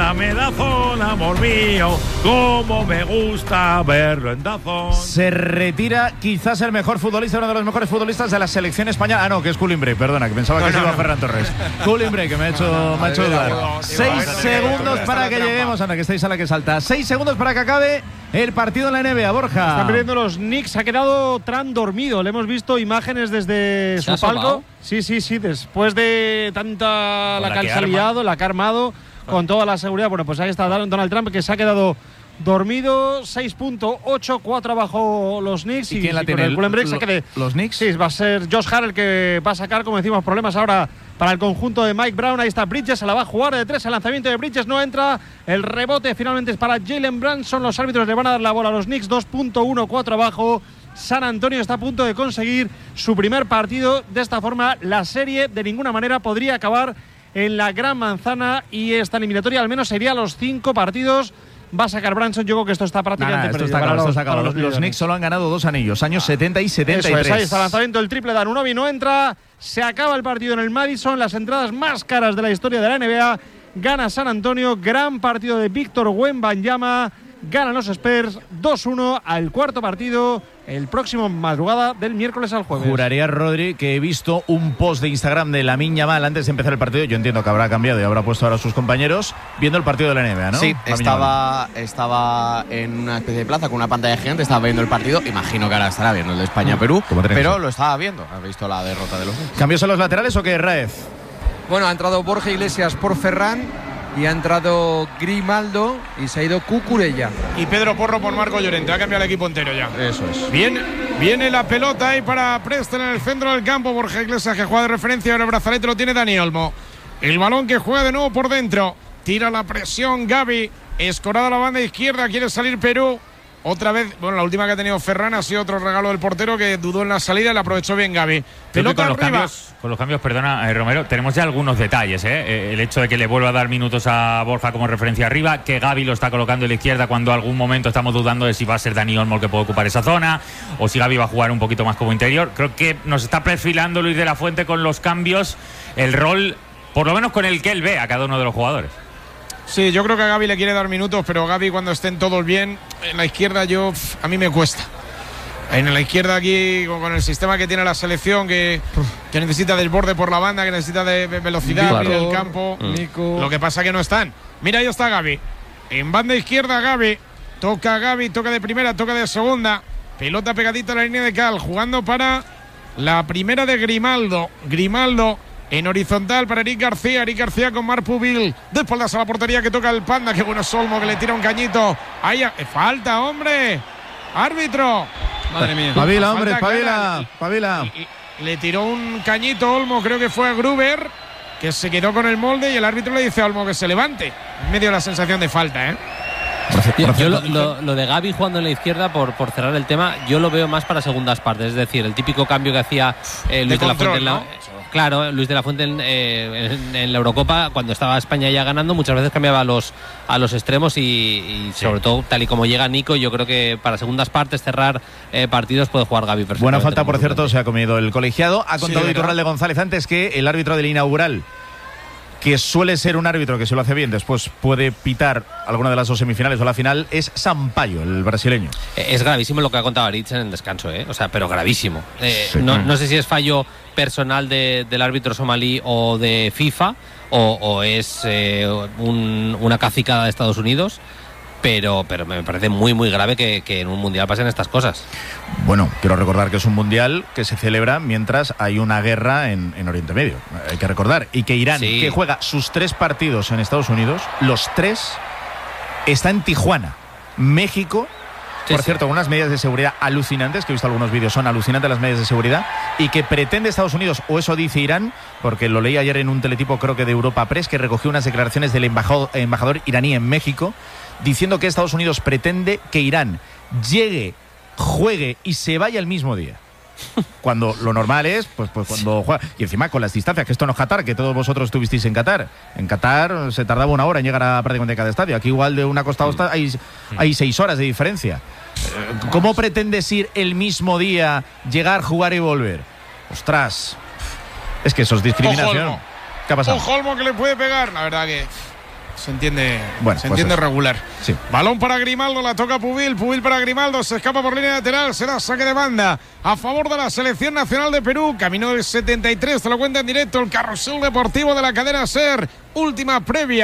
DAZN, amor mío. Cómo me gusta verlo en DAZN. Se retira quizás el mejor futbolista, uno de los mejores futbolistas de la selección española. Ah, no, que es Culimbre, perdona, que pensaba que se iba Ferran Torres. Culimbre, que me ha hecho dudar. 6 segundos para que lleguemos, Ana, que estáis a la que salta. 6 segundos para que acabe el partido en la NBA, Borja. Están perdiendo los Knicks, ha quedado Tran dormido. Le hemos visto imágenes desde su palco. Sí, después de tanta la que ha liado, la que ha armado, con toda la seguridad. Bueno, pues ahí está Donald Trump, que se ha quedado dormido. 6.8, 4 abajo los Knicks. ¿Y quién la tiene? ¿Los Knicks? Sí, va a ser Josh Hart el que va a sacar, como decimos, problemas ahora para el conjunto de Mike Brown. Ahí está Bridges, se la va a jugar de 3. El lanzamiento de Bridges no entra. El rebote finalmente es para Jalen Brunson. Los árbitros le van a dar la bola a los Knicks. 2.1, 4 abajo. San Antonio está a punto de conseguir su primer partido. De esta forma, la serie de ninguna manera podría acabar en la Gran Manzana y esta eliminatoria al menos sería los 5 partidos. Va a sacar Branson. Yo creo que esto está prácticamente perdido. Esto está acabado. Los Knicks solo han ganado 2 anillos, años 70 y 73. Eso es, ahí está el lanzamiento del triple de Anunoby, no entra. Se acaba el partido en el Madison. Las entradas más caras de la historia de la NBA. Gana San Antonio. Gran partido de Víctor Wembanyama. Ganan los Spurs 2-1 al cuarto partido. El próximo madrugada del miércoles al jueves. Juraría, Rodri, que he visto un post de Instagram de Lamine Yamal antes de empezar el partido. Yo entiendo que habrá cambiado y habrá puesto ahora a sus compañeros viendo el partido de la NBA, ¿no? Sí, estaba en una especie de plaza con una pantalla gigante, estaba viendo el partido. Imagino que ahora estará viendo el de España-Perú, pero lo estaba viendo. ¿Has visto la derrota de los Knicks? ¿Cambios en los laterales o qué, Raez? Bueno, ha entrado Borja Iglesias por Ferran y ha entrado Grimaldo y se ha ido Cucurella. Y Pedro Porro por Marco Llorente. Ha cambiado el equipo entero ya. Eso es. Viene la pelota ahí para Preston en el centro del campo. Borja Iglesias, que juega de referencia. Ahora el brazalete lo tiene Dani Olmo. El balón que juega de nuevo por dentro. Tira la presión Gavi. Escorado a la banda izquierda. Quiere salir Perú. Otra vez, bueno, la última que ha tenido Ferran ha sido otro regalo del portero que dudó en la salida y la aprovechó bien Gavi. Pelota arriba. Con los cambios, perdona, Romero, tenemos ya algunos detalles, ¿eh? El hecho de que le vuelva a dar minutos a Borja como referencia arriba, que Gavi lo está colocando en la izquierda cuando algún momento estamos dudando de si va a ser Dani Olmo el que puede ocupar esa zona o si Gavi va a jugar un poquito más como interior. Creo que nos está perfilando Luis de la Fuente con los cambios, el rol, por lo menos con el que él ve a cada uno de los jugadores. Sí, yo creo que a Gavi le quiere dar minutos, pero Gavi cuando estén todos bien, en la izquierda a mí me cuesta. En la izquierda aquí, con el sistema que tiene la selección, que necesita desborde por la banda, que necesita de velocidad en el campo. Lo que pasa que no están. Mira, ahí está Gavi. En banda izquierda Gavi. Toca Gavi, toca de primera, toca de segunda. Pelota pegadita a la línea de cal, jugando para la primera de Grimaldo. Grimaldo en horizontal para Eric García. Eric García con Marc Pubil. De espaldas a la portería que toca el Panda. Qué bueno es Olmo, que le tira un cañito. Ahí falta, hombre. Árbitro. Madre mía. Pavila, hombre, pavila. Le tiró un cañito Olmo, creo que fue a Gruber, que se quedó con el molde y el árbitro le dice a Olmo que se levante. En medio de la sensación de falta, ¿eh? Yo lo de Gavi jugando en la izquierda, por cerrar el tema, yo lo veo más para segundas partes. Es decir, el típico cambio que hacía Luis de la Fuente Claro, Luis de la Fuente en la Eurocopa, cuando estaba España ya ganando, muchas veces cambiaba a los extremos y sobre todo, tal y como llega Nico, yo creo que para segundas partes, cerrar partidos, puede jugar Gavi perfectamente. Buena falta, por cierto, se ha comido el colegiado. Ha contado Iturralde González antes que el árbitro del inaugural, que suele ser un árbitro que se lo hace bien, después puede pitar alguna de las dos semifinales o la final, es Sampaio, el brasileño. Es gravísimo lo que ha contado Aritz en el descanso, o sea, pero gravísimo. No sé si es fallo personal del árbitro somalí o de FIFA o es una cacicada de Estados Unidos, pero me parece muy muy grave que en un mundial pasen estas cosas. Bueno, quiero recordar que es un mundial que se celebra mientras hay una guerra en Oriente Medio, hay que recordar, y que Irán, que juega sus 3 partidos en Estados Unidos, los 3 está en Tijuana, México. Por cierto, con unas medidas de seguridad alucinantes, que he visto algunos vídeos, son alucinantes las medidas de seguridad, y que pretende Estados Unidos, o eso dice Irán, porque lo leí ayer en un teletipo, creo que de Europa Press, que recogió unas declaraciones del embajador iraní en México, diciendo que Estados Unidos pretende que Irán llegue, juegue y se vaya el mismo día. Cuando lo normal es, pues cuando juega. Y encima con las distancias, que esto no es Qatar, que todos vosotros estuvisteis en Qatar. En Qatar se tardaba 1 hora en llegar a prácticamente cada estadio. Aquí igual de una costa a otra hay 6 horas de diferencia. ¿Cómo pretendes ir el mismo día, llegar, jugar y volver? Ostras, es que eso es discriminación. ¿Qué ha pasado? Ojo Olmo, que le puede pegar, la verdad que se entiende, regular. Sí. Balón para Grimaldo, la toca Pubil para Grimaldo, se escapa por línea lateral, será saque de banda a favor de la selección nacional de Perú. Camino del 73, te lo cuenta en directo el carrusel deportivo de la cadena SER. Última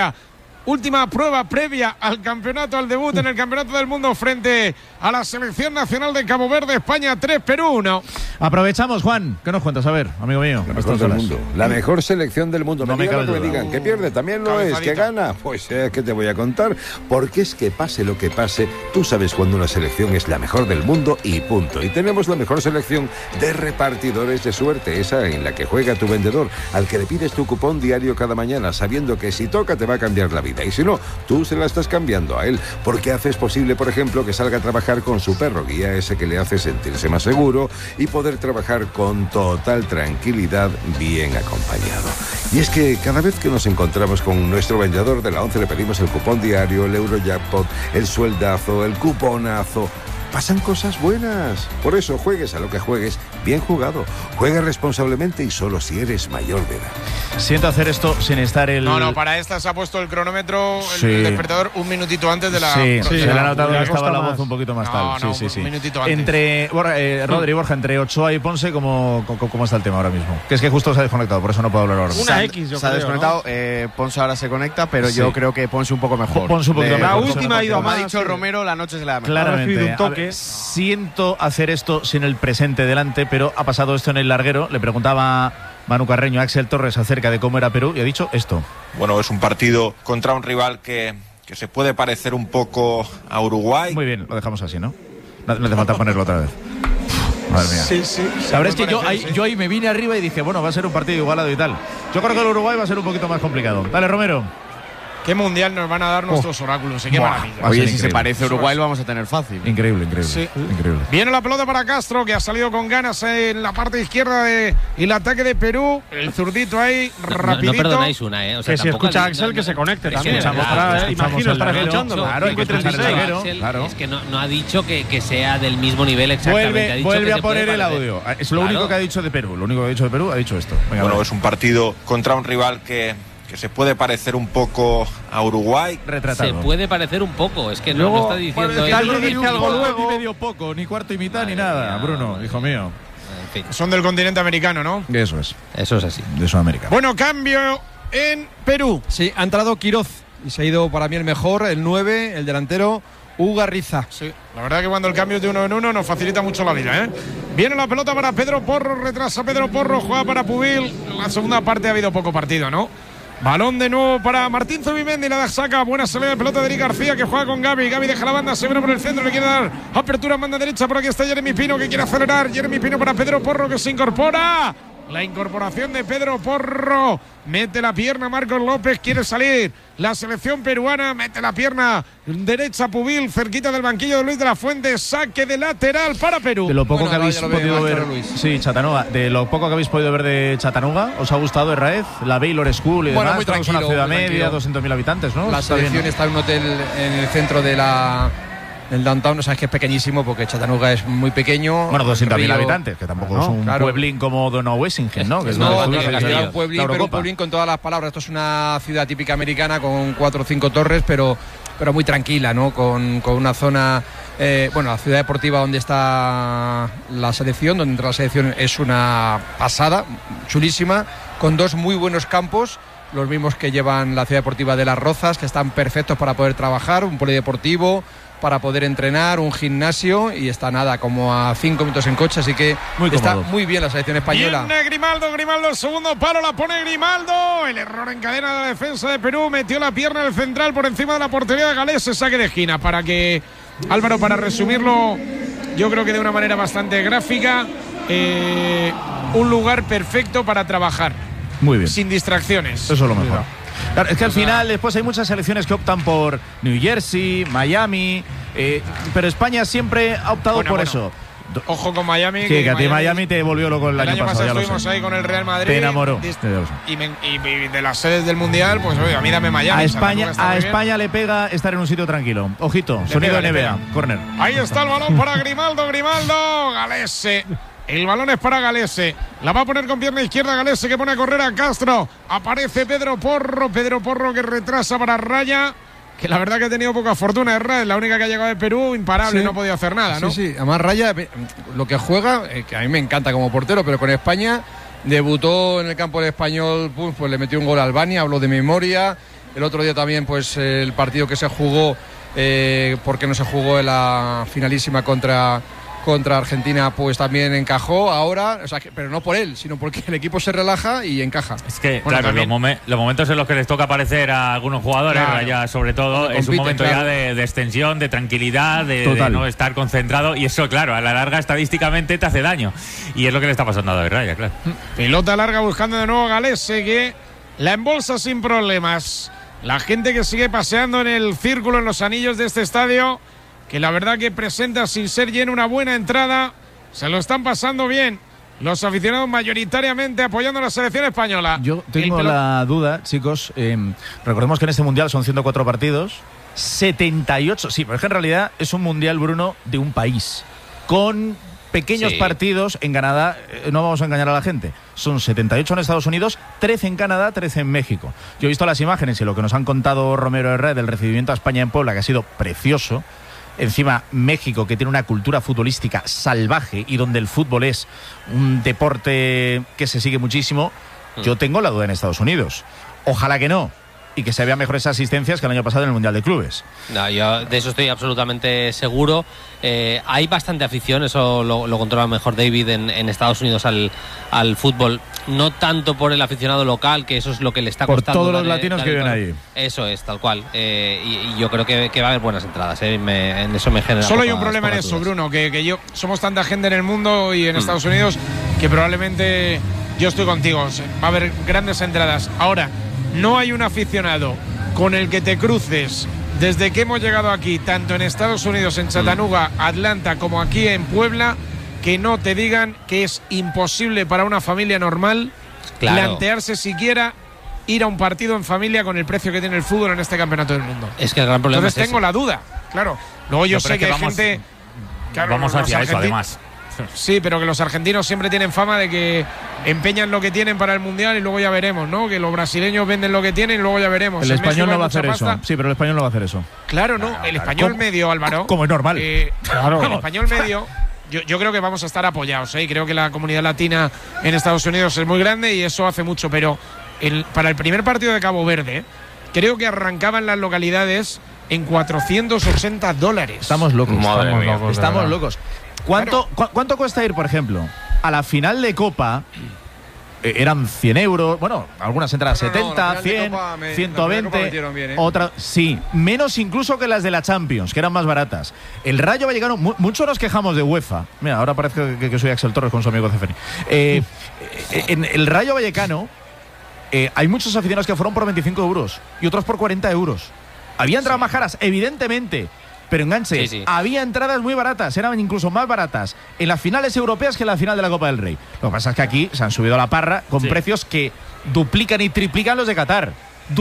prueba previa al campeonato, al debut en el Campeonato del Mundo frente a la selección nacional de Cabo Verde. España 3, Perú 1. Aprovechamos, Juan. ¿Qué nos cuentas? A ver, amigo mío. La mejor del mundo. La mejor selección del mundo. No me cabe duda. Que me digan que pierde, también lo es. Que gana, pues ¿qué te voy a contar? Porque es que pase lo que pase, tú sabes cuando una selección es la mejor del mundo y punto. Y tenemos la mejor selección de repartidores de suerte, esa en la que juega tu vendedor, al que le pides tu cupón diario cada mañana, sabiendo que si toca te va a cambiar la vida. Y si no, tú se la estás cambiando a él, porque haces posible, por ejemplo, que salga a trabajar con su perro guía, ese que le hace sentirse más seguro y poder trabajar con total tranquilidad, bien acompañado. Y es que cada vez que nos encontramos con nuestro vendedor de la 11 le pedimos el cupón diario, el Eurojackpot, el sueldazo, el cuponazo. Pasan cosas buenas. Por eso, juegues a lo que juegues, bien jugado. Juega responsablemente y solo si eres mayor de edad. Siento hacer esto sin estar el... No, para esta se ha puesto el cronómetro, el despertador, un minutito antes de la... Sí, se le ha notado que estaba la voz un poquito más tal. Sí. Un minutito antes. Entre Rodri, Borja, entre Ochoa y Ponce, ¿cómo está el tema ahora mismo? Que es que justo se ha desconectado, por eso no puedo hablar ahora. Se ha desconectado, ¿no? Ponce ahora se conecta, pero yo creo que Ponce un poco mejor. Ponce un poquito mejor. La última ha ido como ha dicho el Romero, la noche se le da mejor. Claramente. Un toque. Siento hacer esto sin el presente delante, pero ha pasado esto en el larguero. Le preguntaba Manu Carreño a Axel Torres acerca de cómo era Perú y ha dicho esto. Bueno, es un partido contra un rival que se puede parecer un poco a Uruguay. Muy bien, lo dejamos así, ¿no? No hace falta ponerlo otra vez. Madre mía. Sí. La verdad es que yo ahí me vine arriba y dije, bueno, va a ser un partido igualado y tal. Yo creo que el Uruguay va a ser un poquito más complicado. Dale, Romero. ¿Qué mundial nos van a dar nuestros oráculos? Qué maravilla. Oye, si se parece a Uruguay lo vamos a tener fácil. Increíble. Sí. Increíble. Viene la pelota para Castro, que ha salido con ganas en la parte izquierda y el ataque de Perú. El zurdito ahí, rapidito. No perdonáis una, O sea, que si escucha a Axel, que se conecte también. Imagino estar escuchando. Claro, hay que escuchar el larguero. Claro. Es que no ha dicho que sea del mismo nivel exactamente. Vuelve a poner el audio. Es lo único que ha dicho de Perú. Lo único que ha dicho de Perú ha dicho esto. Venga, bueno, es un partido contra un rival que se puede parecer un poco a Uruguay. Retratado. Se puede parecer un poco, es que no está diciendo ni medio poco, ni cuarto y mitad, ni nada. Bruno, hijo mío. En fin. Son del continente americano, ¿no? Eso es así. De Sudamérica. Bueno, cambio en Perú. Sí, ha entrado Quiroz y se ha ido para mí el mejor, el 9, el delantero Ugarriza. Sí, la verdad que cuando el cambio es de 1 en 1 nos facilita mucho la vida, ¿eh? Viene la pelota para Pedro Porro, retrasa Pedro Porro, juega para Pubil. En la segunda parte ha habido poco partido, ¿no? Balón de nuevo para Martín Zubimendi, la saca, buena salida de pelota de Eric García, que juega con Gavi. Gavi deja la banda, se viene por el centro, le quiere dar apertura en banda derecha, por aquí está Jeremy Pino, que quiere acelerar. Jeremy Pino para Pedro Porro, que se incorpora. La incorporación de Pedro Porro. Mete la pierna Marcos López, quiere salir. La selección peruana mete la pierna derecha Pubil, cerquita del banquillo de Luis de la Fuente. Saque de lateral para Perú. De lo poco que habéis podido ver, sí, Chattanooga, de lo poco que habéis podido ver de Chattanooga, ¿os ha gustado Herráez? La Baylor School y demás, muy tranquilo, es una ciudad media, 200.000 habitantes, ¿no? La selección está en un hotel en el centro del downtown, o sea, es que es pequeñísimo porque Chattanooga es muy pequeño. Bueno, 200.000 habitantes, que tampoco es un pueblín como Donaueschingen, ¿no? Que es un pueblín con todas las palabras. Esto es una ciudad típica americana con 4 o 5 torres, pero muy tranquila, ¿no? Con una zona, la ciudad deportiva donde está la selección, donde entra la selección, es una pasada, chulísima, con 2 muy buenos campos. Los mismos que llevan la ciudad deportiva de Las Rozas, que están perfectos para poder trabajar, un polideportivo para poder entrenar, un gimnasio, y está nada, como a 5 minutos en coche, así que está muy bien la selección española. Viene Grimaldo, el segundo palo la pone Grimaldo, el error en cadena de la defensa de Perú, metió la pierna del central por encima de la portería de Galés, saque de esquina, para que, Álvaro, para resumirlo, yo creo que de una manera bastante gráfica, un lugar perfecto para trabajar. Muy bien. Sin distracciones. Eso es lo mejor. Claro, es que al final después hay muchas selecciones que optan por New Jersey, Miami, pero España siempre ha optado por eso. Ojo con Miami. Que a ti Miami te volvió loco el año pasado. Estuvimos ahí con el Real Madrid. Te enamoró. Y de las sedes del Mundial, pues oye, a mí dame Miami. A España le pega estar en un sitio tranquilo. Ojito, sonido NBA, córner. Ahí está el balón para Grimaldo, Galese. El balón es para Galese. La va a poner con pierna izquierda Galese, que pone a correr a Castro. Aparece Pedro Porro que retrasa para Raya, que la verdad que ha tenido poca fortuna. Es la única que ha llegado de Perú, imparable, sí. No ha podido hacer nada, ¿no? Sí, además Raya, lo que juega, que a mí me encanta como portero, pero con España debutó en el campo del Español, pues le metió un gol a Albania, habló de memoria. El otro día también, pues el partido que se jugó, porque no se jugó en la finalísima contra Argentina, pues también encajó ahora, o sea, pero no por él, sino porque el equipo se relaja y encaja. Es que, claro, los momentos en los que les toca aparecer a algunos jugadores, ya sobre todo, es un momento ya de extensión, de tranquilidad, de no estar concentrado, y eso, claro, a la larga estadísticamente te hace daño, y es lo que le está pasando a David Raya, claro. Pelota larga buscando de nuevo Galese, que la embolsa sin problemas. La gente que sigue paseando en el círculo, en los anillos de este estadio, que la verdad que presenta sin ser lleno una buena entrada, se lo están pasando bien los aficionados, mayoritariamente apoyando a la selección española. Yo tengo la duda, chicos, recordemos que en este Mundial son 104 partidos, 78, sí, pero es que en realidad es un Mundial, Bruno, de un país, con pequeños partidos en Canadá, no vamos a engañar a la gente, son 78 en Estados Unidos, 13 en Canadá, 13 en México. Yo he visto las imágenes y lo que nos han contado Romero Herrera del recibimiento a España en Puebla, que ha sido precioso. Encima, México, que tiene una cultura futbolística salvaje y donde el fútbol es un deporte que se sigue muchísimo, yo tengo la duda en Estados Unidos. Ojalá que no, y que se vean mejores asistencias que el año pasado en el Mundial de Clubes. No, yo de eso estoy absolutamente seguro. Hay bastante afición, eso lo controla mejor David en Estados Unidos al fútbol. No tanto por el aficionado local, que eso es lo que le está costando. Por todos los latinos que viven ahí. Eso es, tal cual. Y yo creo que va a haber buenas entradas. En eso me genera. Solo hay un problema en eso, Bruno, que somos tanta gente en el mundo y en Estados Unidos que probablemente yo estoy contigo. Va a haber grandes entradas. Ahora, no hay un aficionado con el que te cruces desde que hemos llegado aquí, tanto en Estados Unidos, en Chattanooga, Atlanta, como aquí en Puebla, que no te digan que es imposible para una familia normal plantearse siquiera ir a un partido en familia con el precio que tiene el fútbol en este campeonato del mundo. Es que el gran problema Entonces tengo la duda, claro. Luego yo sé que hay gente... Claro, vamos hacia eso, además. Sí, pero que los argentinos siempre tienen fama de que empeñan lo que tienen para el Mundial y luego ya veremos, ¿no? Que los brasileños venden lo que tienen y luego ya veremos. El español no va a hacer eso. Sí, pero el español no va a hacer eso. Claro, no. El español medio, Álvaro. Como es normal. Claro. El español medio... Yo creo que vamos a estar apoyados, y creo que la comunidad latina en Estados Unidos es muy grande y eso hace mucho, pero para el primer partido de Cabo Verde, creo que arrancaban las localidades en $480. Estamos locos. Estamos locos. ¿Cuánto cuesta ir, por ejemplo, a la final de Copa eran 100 euros, bueno, algunas entradas 70, 100, 120, bien, otras, sí, menos incluso que las de la Champions, que eran más baratas. El Rayo Vallecano, muchos nos quejamos de UEFA, mira, ahora parece que soy Axel Torres con su amigo Ceferi. En el Rayo Vallecano hay muchos aficionados que fueron por 25 euros y otros por 40 euros. Había entradas más caras, evidentemente, pero enganche, había entradas muy baratas, eran incluso más baratas en las finales europeas que en la final de la Copa del Rey. Lo que pasa es que aquí se han subido a la parra con precios que duplican y triplican los de Qatar.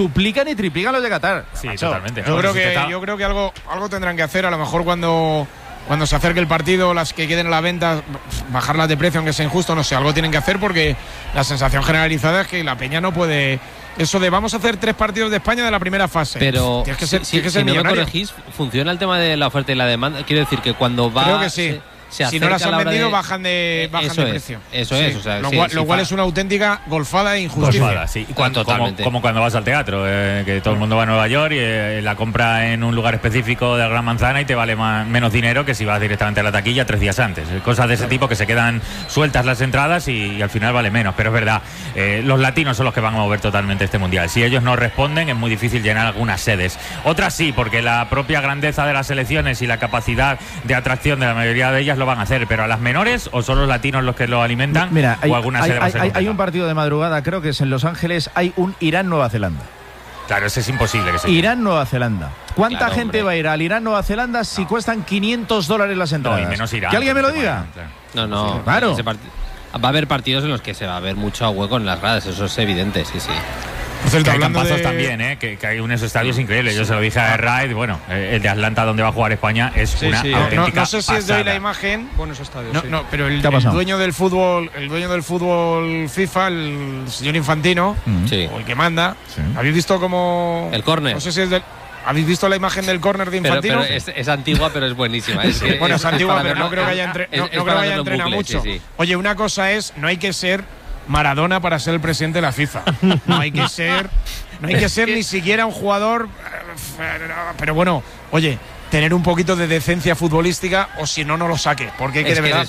Sí, totalmente. Yo creo que algo tendrán que hacer, a lo mejor cuando se acerque el partido, las que queden a la venta, bajarlas de precio aunque sea injusto, no sé, algo tienen que hacer, porque la sensación generalizada es que la peña no puede. Eso de vamos a hacer 3 partidos de España de la primera fase. Pero tienes que ser, si no me corregís, ¿funciona el tema de la oferta y la demanda? Quiero decir que cuando va... Creo que sí. Si no las han vendido, bajan de precio. Eso es. O sea, lo cual es una auténtica golfada e injusticia. Golfada, sí. Como cuando vas al teatro, que todo el mundo va a Nueva York y la compra en un lugar específico de la Gran Manzana y te vale menos dinero que si vas directamente a la taquilla 3 días antes. Cosas de ese tipo que se quedan sueltas las entradas y al final vale menos. Pero es verdad, los latinos son los que van a mover totalmente este mundial. Si ellos no responden, es muy difícil llenar algunas sedes. Otras sí, porque la propia grandeza de las selecciones y la capacidad de atracción de la mayoría de ellas lo van a hacer, pero a las menores o son los latinos los que lo alimentan. Mira, o alguna sede va a ser hay un partido de madrugada, creo que es en Los Ángeles, hay un Irán-Nueva Zelanda. Claro, ese es imposible que se Irán-Nueva Zelanda. ¿Cuánta gente va a ir al Irán-Nueva Zelanda si cuestan $500 las entradas? No, y menos Irán. ¿Que alguien me lo diga? No. Claro. Va a haber partidos en los que se va a ver mucho hueco en las gradas, eso es evidente, sí. Que hay campazos también, que hay unos estadios increíbles. Yo se lo dije a Raid, bueno, el de Atlanta donde va a jugar España es una auténtica no sé si es de hoy la imagen. Buenos estadios. No, pero el dueño del fútbol, FIFA, el señor Infantino, o el que manda, ¿habéis visto cómo el córner? No sé si es del. ¿Habéis visto la imagen del córner de Infantino? Pero es antigua, pero es buenísima. Es antigua, pero no creo que haya entrenado mucho. Sí. Oye, una cosa es, no hay que ser Maradona para ser el presidente de la FIFA. No hay que ser ni siquiera un jugador. Pero bueno, oye, tener un poquito de decencia futbolística, o si no lo saque, porque hay que de verdad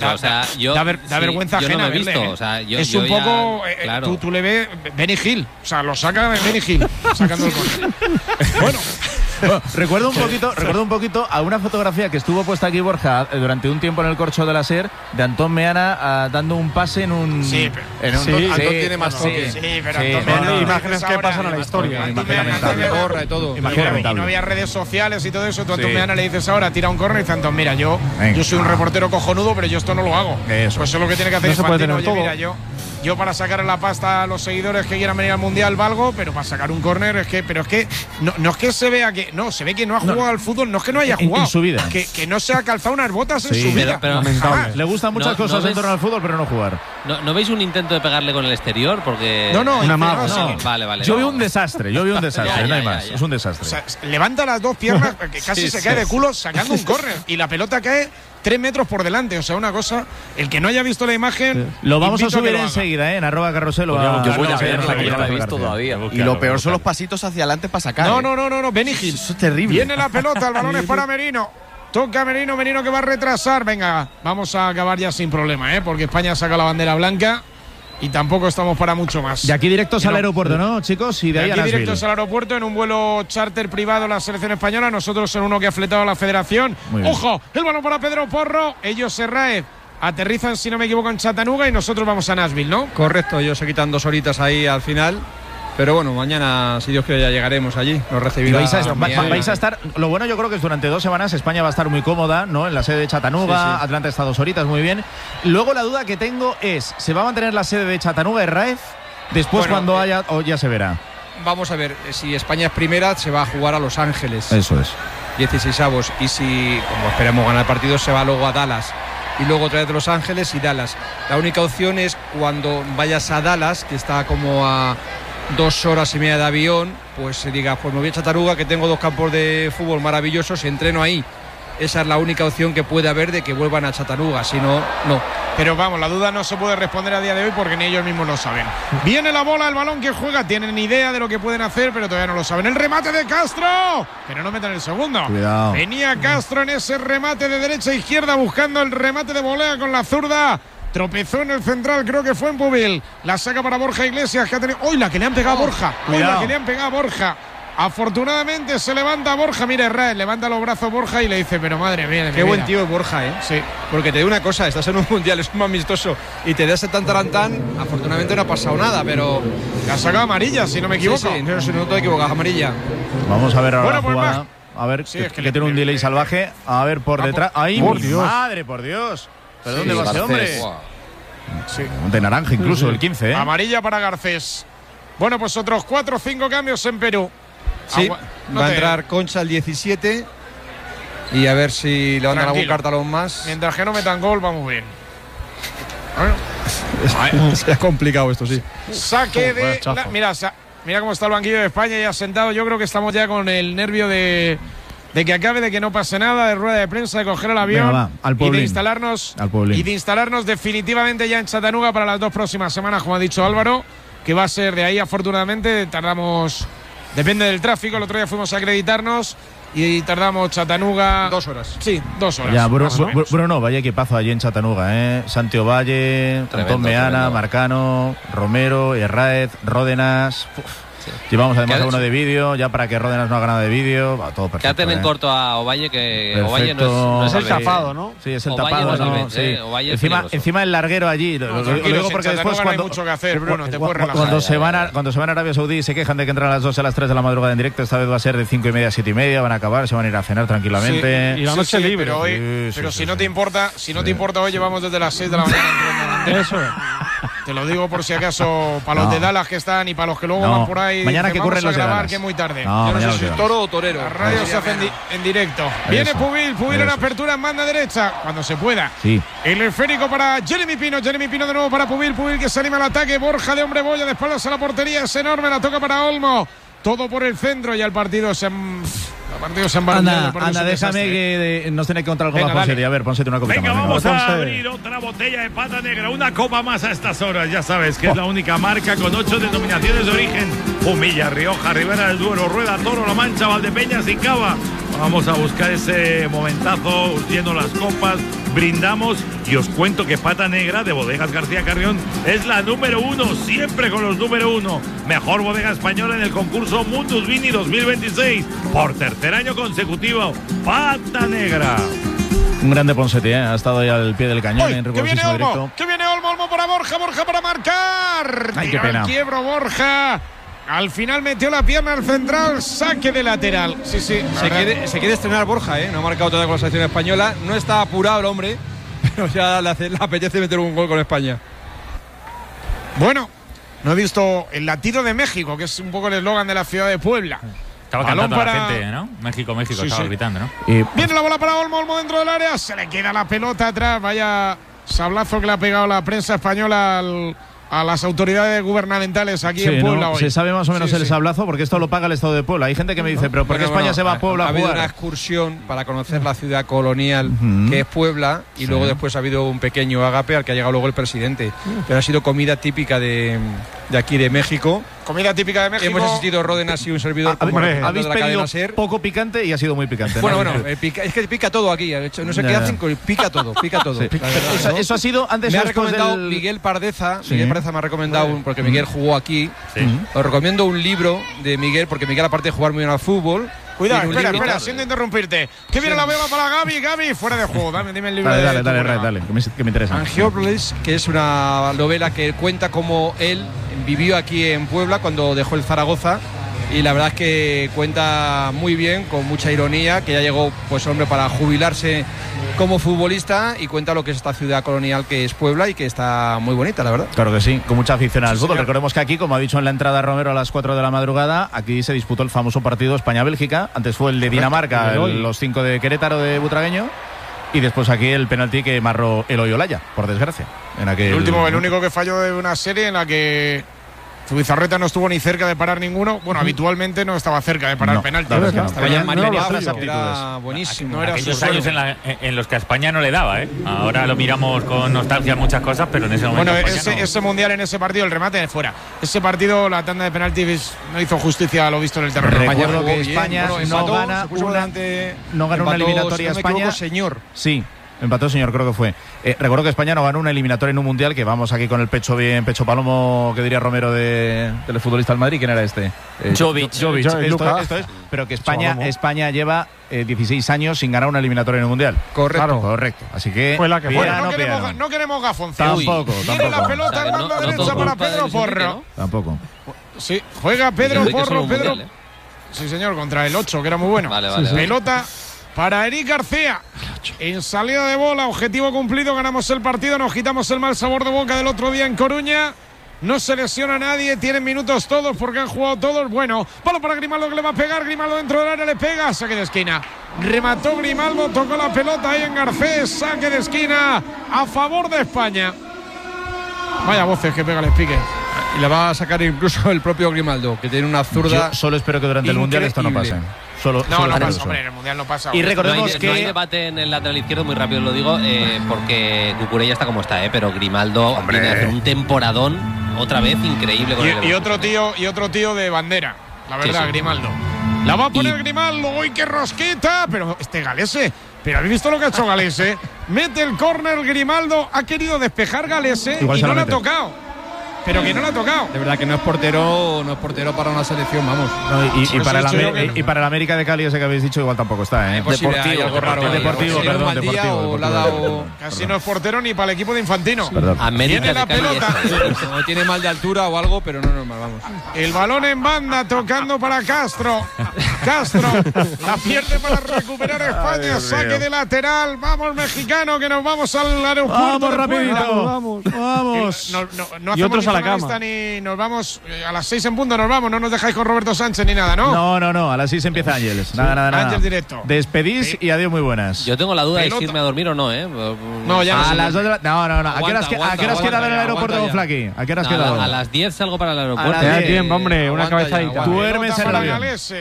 da vergüenza ajena. No lo he visto, o sea, es un poco claro. tú le ves Benny Hill, o sea, lo saca Benny Hill sacando el córner. Bueno, recuerdo un poquito a una fotografía que estuvo puesta aquí, Borja, durante un tiempo en el corcho de la SER, de Antón Meana dando un pase en un. Antón tiene más toque. Pero imágenes que pasan a la historia. Borra y todo. Y no había redes sociales y todo eso. Tú a Antón Meana le dices ahora, tira un córner y dice Antón, mira, yo soy un reportero cojonudo, pero yo esto no lo hago. Pues eso es lo que tiene que hacer Infantino. Oye, mira, yo para sacar la pasta a los seguidores que quieran venir al Mundial valgo, pero para sacar un córner es que no es que se vea que se ve que no ha jugado al fútbol, no es que no haya jugado en su vida, que no se ha calzado unas botas en su vida. Pero le gustan muchas cosas en torno al fútbol, pero no jugar. ¿No veis un intento de pegarle con el exterior? Porque Vale. Yo vi un desastre, no hay más. Es un desastre. O sea, levanta las dos piernas, que casi se cae de culo sacando un córner y la pelota cae 3 metros por delante, o sea, una cosa. El que no haya visto la imagen, lo vamos a subir enseguida, en @carrusel. Yo voy a ver, que yo no la he visto todavía. Y lo peor son los pasitos hacia adelante para sacar. No, Benny Hill. Eso es terrible. Viene la pelota, el balón es para Merino. Toca Merino que va a retrasar. Venga, vamos a acabar ya sin problema, porque España saca la bandera blanca y tampoco estamos para mucho más. De aquí directos al aeropuerto, ¿no, chicos? Y de ahí aquí directos al aeropuerto en un vuelo charter privado la selección española. Nosotros en uno que ha fletado la federación. ¡Ojo! El balón para Pedro Porro. Ellos Serraez aterrizan, si no me equivoco, en Chattanooga y nosotros vamos a Nashville, ¿no? Correcto, ellos se quitan 2 horitas ahí al final. Pero bueno, mañana, si Dios quiere, ya llegaremos allí. Nos recibirá. Vais a estar. Lo bueno, yo creo que es durante 2 semanas España va a estar muy cómoda, ¿no? En la sede de Chattanooga. Sí. Atlanta está 2 horitas, muy bien. Luego la duda que tengo es: ¿se va a mantener la sede de Chattanooga, Raez? Después, cuando haya, o ya se verá. Vamos a ver, si España es primera, se va a jugar a Los Ángeles. Eso es. 16avos. Y si, como esperamos ganar el partido, se va luego a Dallas. Y luego otra vez de Los Ángeles y Dallas. La única opción es cuando vayas a Dallas, que está como a 2 horas y media de avión, pues se diga, pues me voy a Chattanooga, que tengo 2 campos de fútbol maravillosos y entreno ahí. Esa es la única opción que puede haber de que vuelvan a Chattanooga, si no, no. Pero vamos, la duda no se puede responder a día de hoy porque ni ellos mismos lo saben. Viene la bola, el balón que juega, tienen idea de lo que pueden hacer, pero todavía no lo saben. El remate de Castro, pero no metan el segundo. Cuidado. Venía Castro en ese remate de derecha a izquierda buscando el remate de volea con la zurda. Tropezó en el central, creo que fue en Pubil. La saca para Borja Iglesias, que ha tenido. ¡Uy, la que le han pegado a Borja! ¡Uy, la que le han pegado a Borja! Afortunadamente se levanta Borja. Mire, Raed, levanta los brazos Borja y le dice, pero madre mía. Qué buen tío es Borja, ¿eh? Sí. Porque te digo una cosa, estás en un mundial, es un amistoso y te da ese tan tarantán. Afortunadamente no ha pasado nada, pero. Le ha sacado amarilla, si no me equivoco. Sí, no te equivocas, amarilla. Vamos a ver ahora bueno, la jugada. A ver, sí, que tiene un delay salvaje. A ver, por detrás. ¡Ay, por mi Dios! madre, por Dios! ¿Pero dónde va ese hombre? Sí. De naranja incluso, el 15, ¿eh? Amarilla para Garcés. Bueno, pues otros 4 o 5 cambios en Perú. Sí, va a entrar Concha el 17 y a ver si le van a dar algún cartalón más. Mientras que no metan gol, vamos bien. Es complicado esto, sí. Saque de... Mira cómo está el banquillo de España ya sentado. Yo creo que estamos ya con el nervio de que acabe, de que no pase nada, de rueda de prensa, de coger el avión. Venga, va, al y de instalarnos definitivamente ya en Chattanooga para las 2 próximas semanas, como ha dicho Álvaro, que va a ser de ahí. Afortunadamente tardamos, depende del tráfico, el otro día fuimos a acreditarnos y tardamos Chattanooga 2 horas. Sí, 2 horas. Ya, Bruno, vaya equipazo allí en Chattanooga, ¿eh? Santiago Valle, Antón Meana, Marcano, Romero, Herráez, Ródenas. Sí. Llevamos además a uno de vídeo, ya para que Ródenas no haga nada de vídeo. Va todo perfecto. Quédate en corto a Ovalle, que perfecto. Ovalle no es el tapado, ¿no? Sí, es el Ovalle tapado. No ¿no? Sí. Encima el larguero allí. Lo digo porque después no hay mucho que hacer, Bruno, te puedes relajar. Cuando se van a Arabia Saudí se quejan de que entran a las 2 a las 3 de la madrugada en directo. Esta vez va a ser de 5:30 a 7:30. Van a acabar, se van a ir a cenar tranquilamente. Sí, y la noche libre. Pero si no te importa, hoy llevamos desde las 6 de la mañana. Eso es. Te lo digo por si acaso, para los de Dallas que están y para los que luego van por ahí. Mañana que corren los de Dallas. Que es muy tarde. Yo no sé si es toro o torero. La radio se hace en directo. Viene Pubil en apertura en banda derecha, cuando se pueda. Sí. El esférico para Jeremy Pino de nuevo para Pubil que se anima al ataque. Borja de hombre boya, de espaldas a la portería, es enorme, la toca para Olmo. Todo por el centro y el partido se embarrado. Anda, déjame que nos tiene que contar algo más, Ponseti. A ver, Ponseti, una copita más. Vamos a abrir otra botella de Pata Negra, una copa más a estas horas. Ya sabes que es la única marca con 8 denominaciones de origen: Humilla, Rioja, Ribera del Duero, Rueda, Toro, La Mancha, Valdepeñas y Cava. Vamos a buscar ese momentazo, lleno las copas, brindamos y os cuento que Pata Negra de Bodegas García Carrión es la número 1, siempre con los número 1. Mejor bodega española en el concurso Mundus Vini 2026. Por tercer año consecutivo, Pata Negra. Un grande Ponseti, ha estado ahí al pie del cañón en rigorosísimo directo. Que viene Olmo para Borja para marcar. Ay, qué pena. Quiebro Borja. Al final metió la pierna al central, saque de lateral. Sí. Se quiere estrenar Borja, ¿eh? No ha marcado todavía con la selección española. No está apurado el hombre, pero ya le apetece meter un gol con España. Bueno, no he visto el latido de México, que es un poco el eslogan de la ciudad de Puebla. Estaba cantando a la gente, ¿no? México, estaba gritando, ¿no? Viene la bola para Olmo dentro del área, se le queda la pelota atrás. Vaya sablazo que le ha pegado la prensa española a las autoridades gubernamentales aquí en Puebla hoy. Se sabe más o menos el sablazo porque esto lo paga el Estado de Puebla. Hay gente que me dice, pero ¿por qué España se va a Puebla a jugar? Ha habido una excursión para conocer la ciudad colonial que es Puebla y luego después ha habido un pequeño agape al que ha llegado luego el presidente. Pero ha sido comida típica de aquí de México. Comida típica de México. Hemos asistido Ródenas y un servidor. Habéis pedido poco picante y ha sido muy picante. Bueno, es que pica todo aquí. No sé qué hacen, pica todo. Sí. Eso ha sido antes. Me ha recomendado Miguel Pardeza. Miguel Pardeza me ha recomendado, porque Miguel jugó aquí. Os recomiendo un libro de Miguel, porque Miguel, aparte de jugar muy bien al fútbol. Cuidado, espera, siento interrumpirte. Que viene la bola para Gaby, fuera de juego. Dime el libro. Dale, que me interesa. Angiópolis, que es una novela que cuenta cómo él vivió aquí en Puebla cuando dejó el Zaragoza. Y la verdad es que cuenta muy bien, con mucha ironía, que ya llegó, pues hombre, para jubilarse como futbolista, y cuenta lo que es esta ciudad colonial que es Puebla y que está muy bonita, la verdad. Claro que sí, con mucha afición al fútbol. Recordemos que aquí, como ha dicho en la entrada Romero a las 4 de la madrugada, aquí se disputó el famoso partido España-Bélgica. Antes fue el de Dinamarca, los 5 de Querétaro de Butragueño. Y después aquí el penalti que marró Eloy Olaya, por desgracia. El único que falló de una serie en la que Zubizarreta no estuvo ni cerca de parar ninguno. Bueno, habitualmente no estaba cerca de parar penalti. Era buenísimo. Aquellos años en los que a España no le daba, ¿eh? Ahora lo miramos con nostalgia muchas cosas, pero en ese momento. Bueno, ese mundial, en ese partido, el remate de fuera. Ese partido, la tanda de penaltis no hizo justicia a lo visto en el terreno. Recuerdo que España no gana una eliminatoria a España. Señor. Sí. Empató, señor, creo que fue. Recuerdo que España no ganó una eliminatoria en un mundial, que vamos aquí con el pecho bien, pecho palomo, que diría Romero del futbolista del Madrid. ¿Quién era este? Jovic. Esto es, pero que España lleva 16 años sin ganar una eliminatoria en un mundial. Correcto. Así que fue la que fue. No queremos gafonce. Tampoco. Tiene la pelota en banda derecha para Pedro Porro. Tampoco. Sí, juega Pedro Porro. Mundial, Sí, señor, contra el 8, que era muy bueno. Vale. Pelota para Eric García. En salida de bola, objetivo cumplido, ganamos el partido, nos quitamos el mal sabor de boca del otro día en Coruña. No se lesiona nadie, tienen minutos todos porque han jugado todos. Bueno, palo para Grimaldo que le va a pegar. Grimaldo dentro del área le pega, saque de esquina. Remató Grimaldo, tocó la pelota ahí en Garcés, saque de esquina a favor de España. Vaya voces que pega el Spique. Y la va a sacar incluso el propio Grimaldo, que tiene una zurda. Yo solo espero que durante el mundial esto no pase. No pasa, hombre, en el mundial no pasa. Y recordemos que no hay debate en el lateral izquierdo, muy rápido lo digo, porque Cucurella está como está, pero Grimaldo viene a hacer un temporadón otra vez increíble con y otro tío de bandera, la verdad, sí. Grimaldo. La va a poner Grimaldo, ¡uy, qué rosquita! Pero Galese, ¿pero habéis visto lo que ha hecho Galese? Mete el córner Grimaldo, ha querido despejar Galese y no le ha tocado. Pero que no lo ha tocado. De verdad que no es portero para una selección, vamos. No, y para el América de Cali, ese que habéis dicho, igual tampoco está, ¿eh? Deportivo, perdón. Casi no es portero ni para el equipo de Infantino. América de Cali. O tiene mal de altura o algo, pero no es normal, vamos. El balón en banda, tocando para Castro. Castro la pierde para recuperar España. Saque de lateral. Vamos, mexicano, que nos vamos al aeropuerto. Vamos, rapidito. Vamos. No hacemos a la cama. Ni nos vamos a las 6 en punto, nos vamos. No nos dejáis con Roberto Sánchez ni nada, ¿no? No. A las 6 empieza Ángeles. Nada. Ángeles directo. Despedís y adiós, muy buenas. Yo tengo la duda de si irme a dormir o no, ¿eh? No, ya a las 2 de la... No. ¿A qué horas queda en el aeropuerto, Flaqui? ¿A qué horas queda? A las 10 salgo para el aeropuerto. Te da tiempo, hombre. Una cabezadita. Duermes en el avión.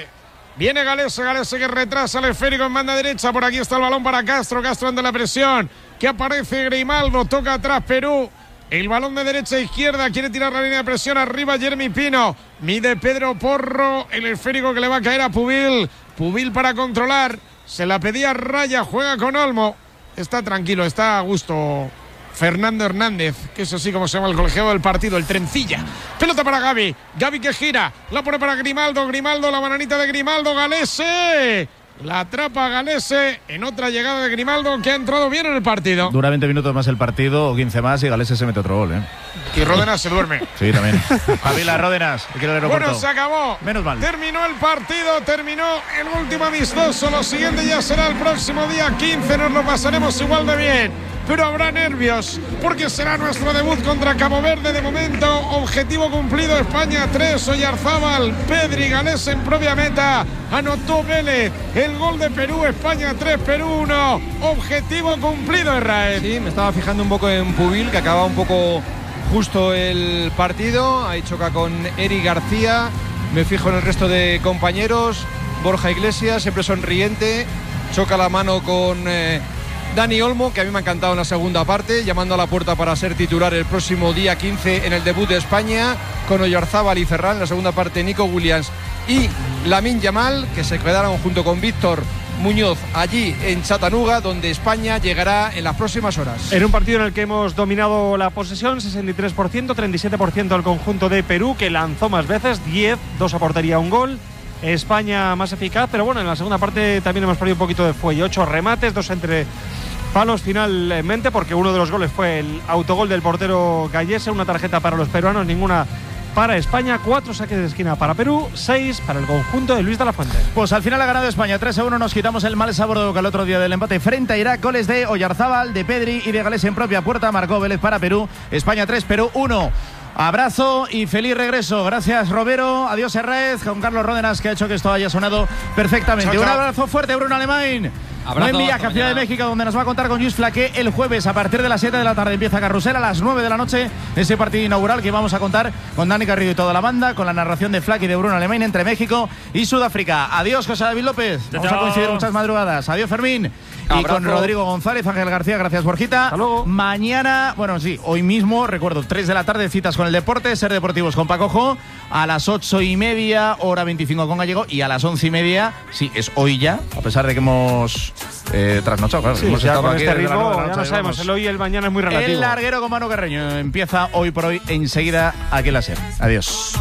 Viene Galese que retrasa el esférico en banda derecha. Por aquí está el balón para Castro ante la presión. Que aparece Grimaldo, toca atrás Perú. El balón de derecha a izquierda, quiere tirar la línea de presión arriba Jeremy Pino. Mide Pedro Porro, el esférico que le va a caer a Pubil. Pubil para controlar, se la pedía Raya, juega con Olmo. Está tranquilo, está a gusto Fernando Hernández, que es así como se llama el colegiado del partido, el trencilla. Pelota para Gavi que gira, la pone para Grimaldo, la bananita de Grimaldo, Galese. La atrapa Galese en otra llegada de Grimaldo que ha entrado bien en el partido. Dura 20 minutos más el partido o 15 más y Galese se mete otro gol, ¿eh? Y Ródenas se duerme. Sí, también. Javila Ródenas, bueno, se acabó. Menos mal. Terminó el partido, terminó el último amistoso. Lo siguiente ya será el próximo día 15. Nos lo pasaremos igual de bien. Pero habrá nervios porque será nuestro debut contra Cabo Verde. De momento, objetivo cumplido. España 3, Oyarzábal, Pedri, Galese en propia meta. Anotó Vélez. El gol de Perú, España 3, Perú 1. Objetivo cumplido, Israel. Sí, me estaba fijando un poco en Pubil, que acaba un poco justo el partido. Ahí choca con Eric García. Me fijo en el resto de compañeros. Borja Iglesias, siempre sonriente. Choca la mano con Dani Olmo, que a mí me ha encantado en la segunda parte, llamando a la puerta para ser titular el próximo día 15 en el debut de España, con Oyarzábal y Ferran. En la segunda parte, Nico Williams y Lamine Yamal, que se quedaron junto con Víctor Muñoz allí en Chattanooga, donde España llegará en las próximas horas. En un partido en el que hemos dominado la posesión, 63%, 37% el conjunto de Perú, que lanzó más veces, 10, 2 a portería, 1 gol. España más eficaz, pero bueno, en la segunda parte también hemos perdido un poquito de fuelle. 8 remates, 2 entre palos finalmente, porque uno de los goles fue el autogol del portero Gallese, una tarjeta para los peruanos, ninguna para España, 4 saques de esquina para Perú, 6 para el conjunto de Luis de la Fuente. Pues al final ha ganado España 3-1, nos quitamos el mal sabor de boca el otro día del empate frente a Irak. Goles de Oyarzábal, de Pedri y de Galese en propia puerta, marcó Vélez para Perú. España 3, Perú 1. Abrazo y feliz regreso. Gracias, Robero. Adiós, Herrez. Con Carlos Ródenas, que ha hecho que esto haya sonado perfectamente. Chao, chao. Un abrazo fuerte, Bruno Alemán. Buen viaje a Ciudad de México, donde nos va a contar con Luis Flaque el jueves a partir de las 7 de la tarde. Empieza Carrusel a las 9 de la noche. Ese partido inaugural que vamos a contar con Dani Garrido y toda la banda, con la narración de Flaque y de Bruno Alemán entre México y Sudáfrica. Adiós, José David López. Vamos a coincidir muchas madrugadas. Adiós, Fermín. Y con Rodrigo González, Ángel García, gracias, Borjita. Hasta luego. Mañana, bueno, sí, hoy mismo, recuerdo, 3 de la tarde, citas con el deporte, Ser Deportivos con Paco Jo, a las 8:30, hora 25 con Gallego, y a las 11:30, sí, es hoy ya, a pesar de que hemos trasnochado, claro. Sí, hemos ya estado con aquí este desde las 9 de ritmo la ya noche, no sabemos, el hoy y el mañana es muy relativo. El larguero con Manu Carreño empieza hoy por hoy enseguida aquí en la SER. Adiós.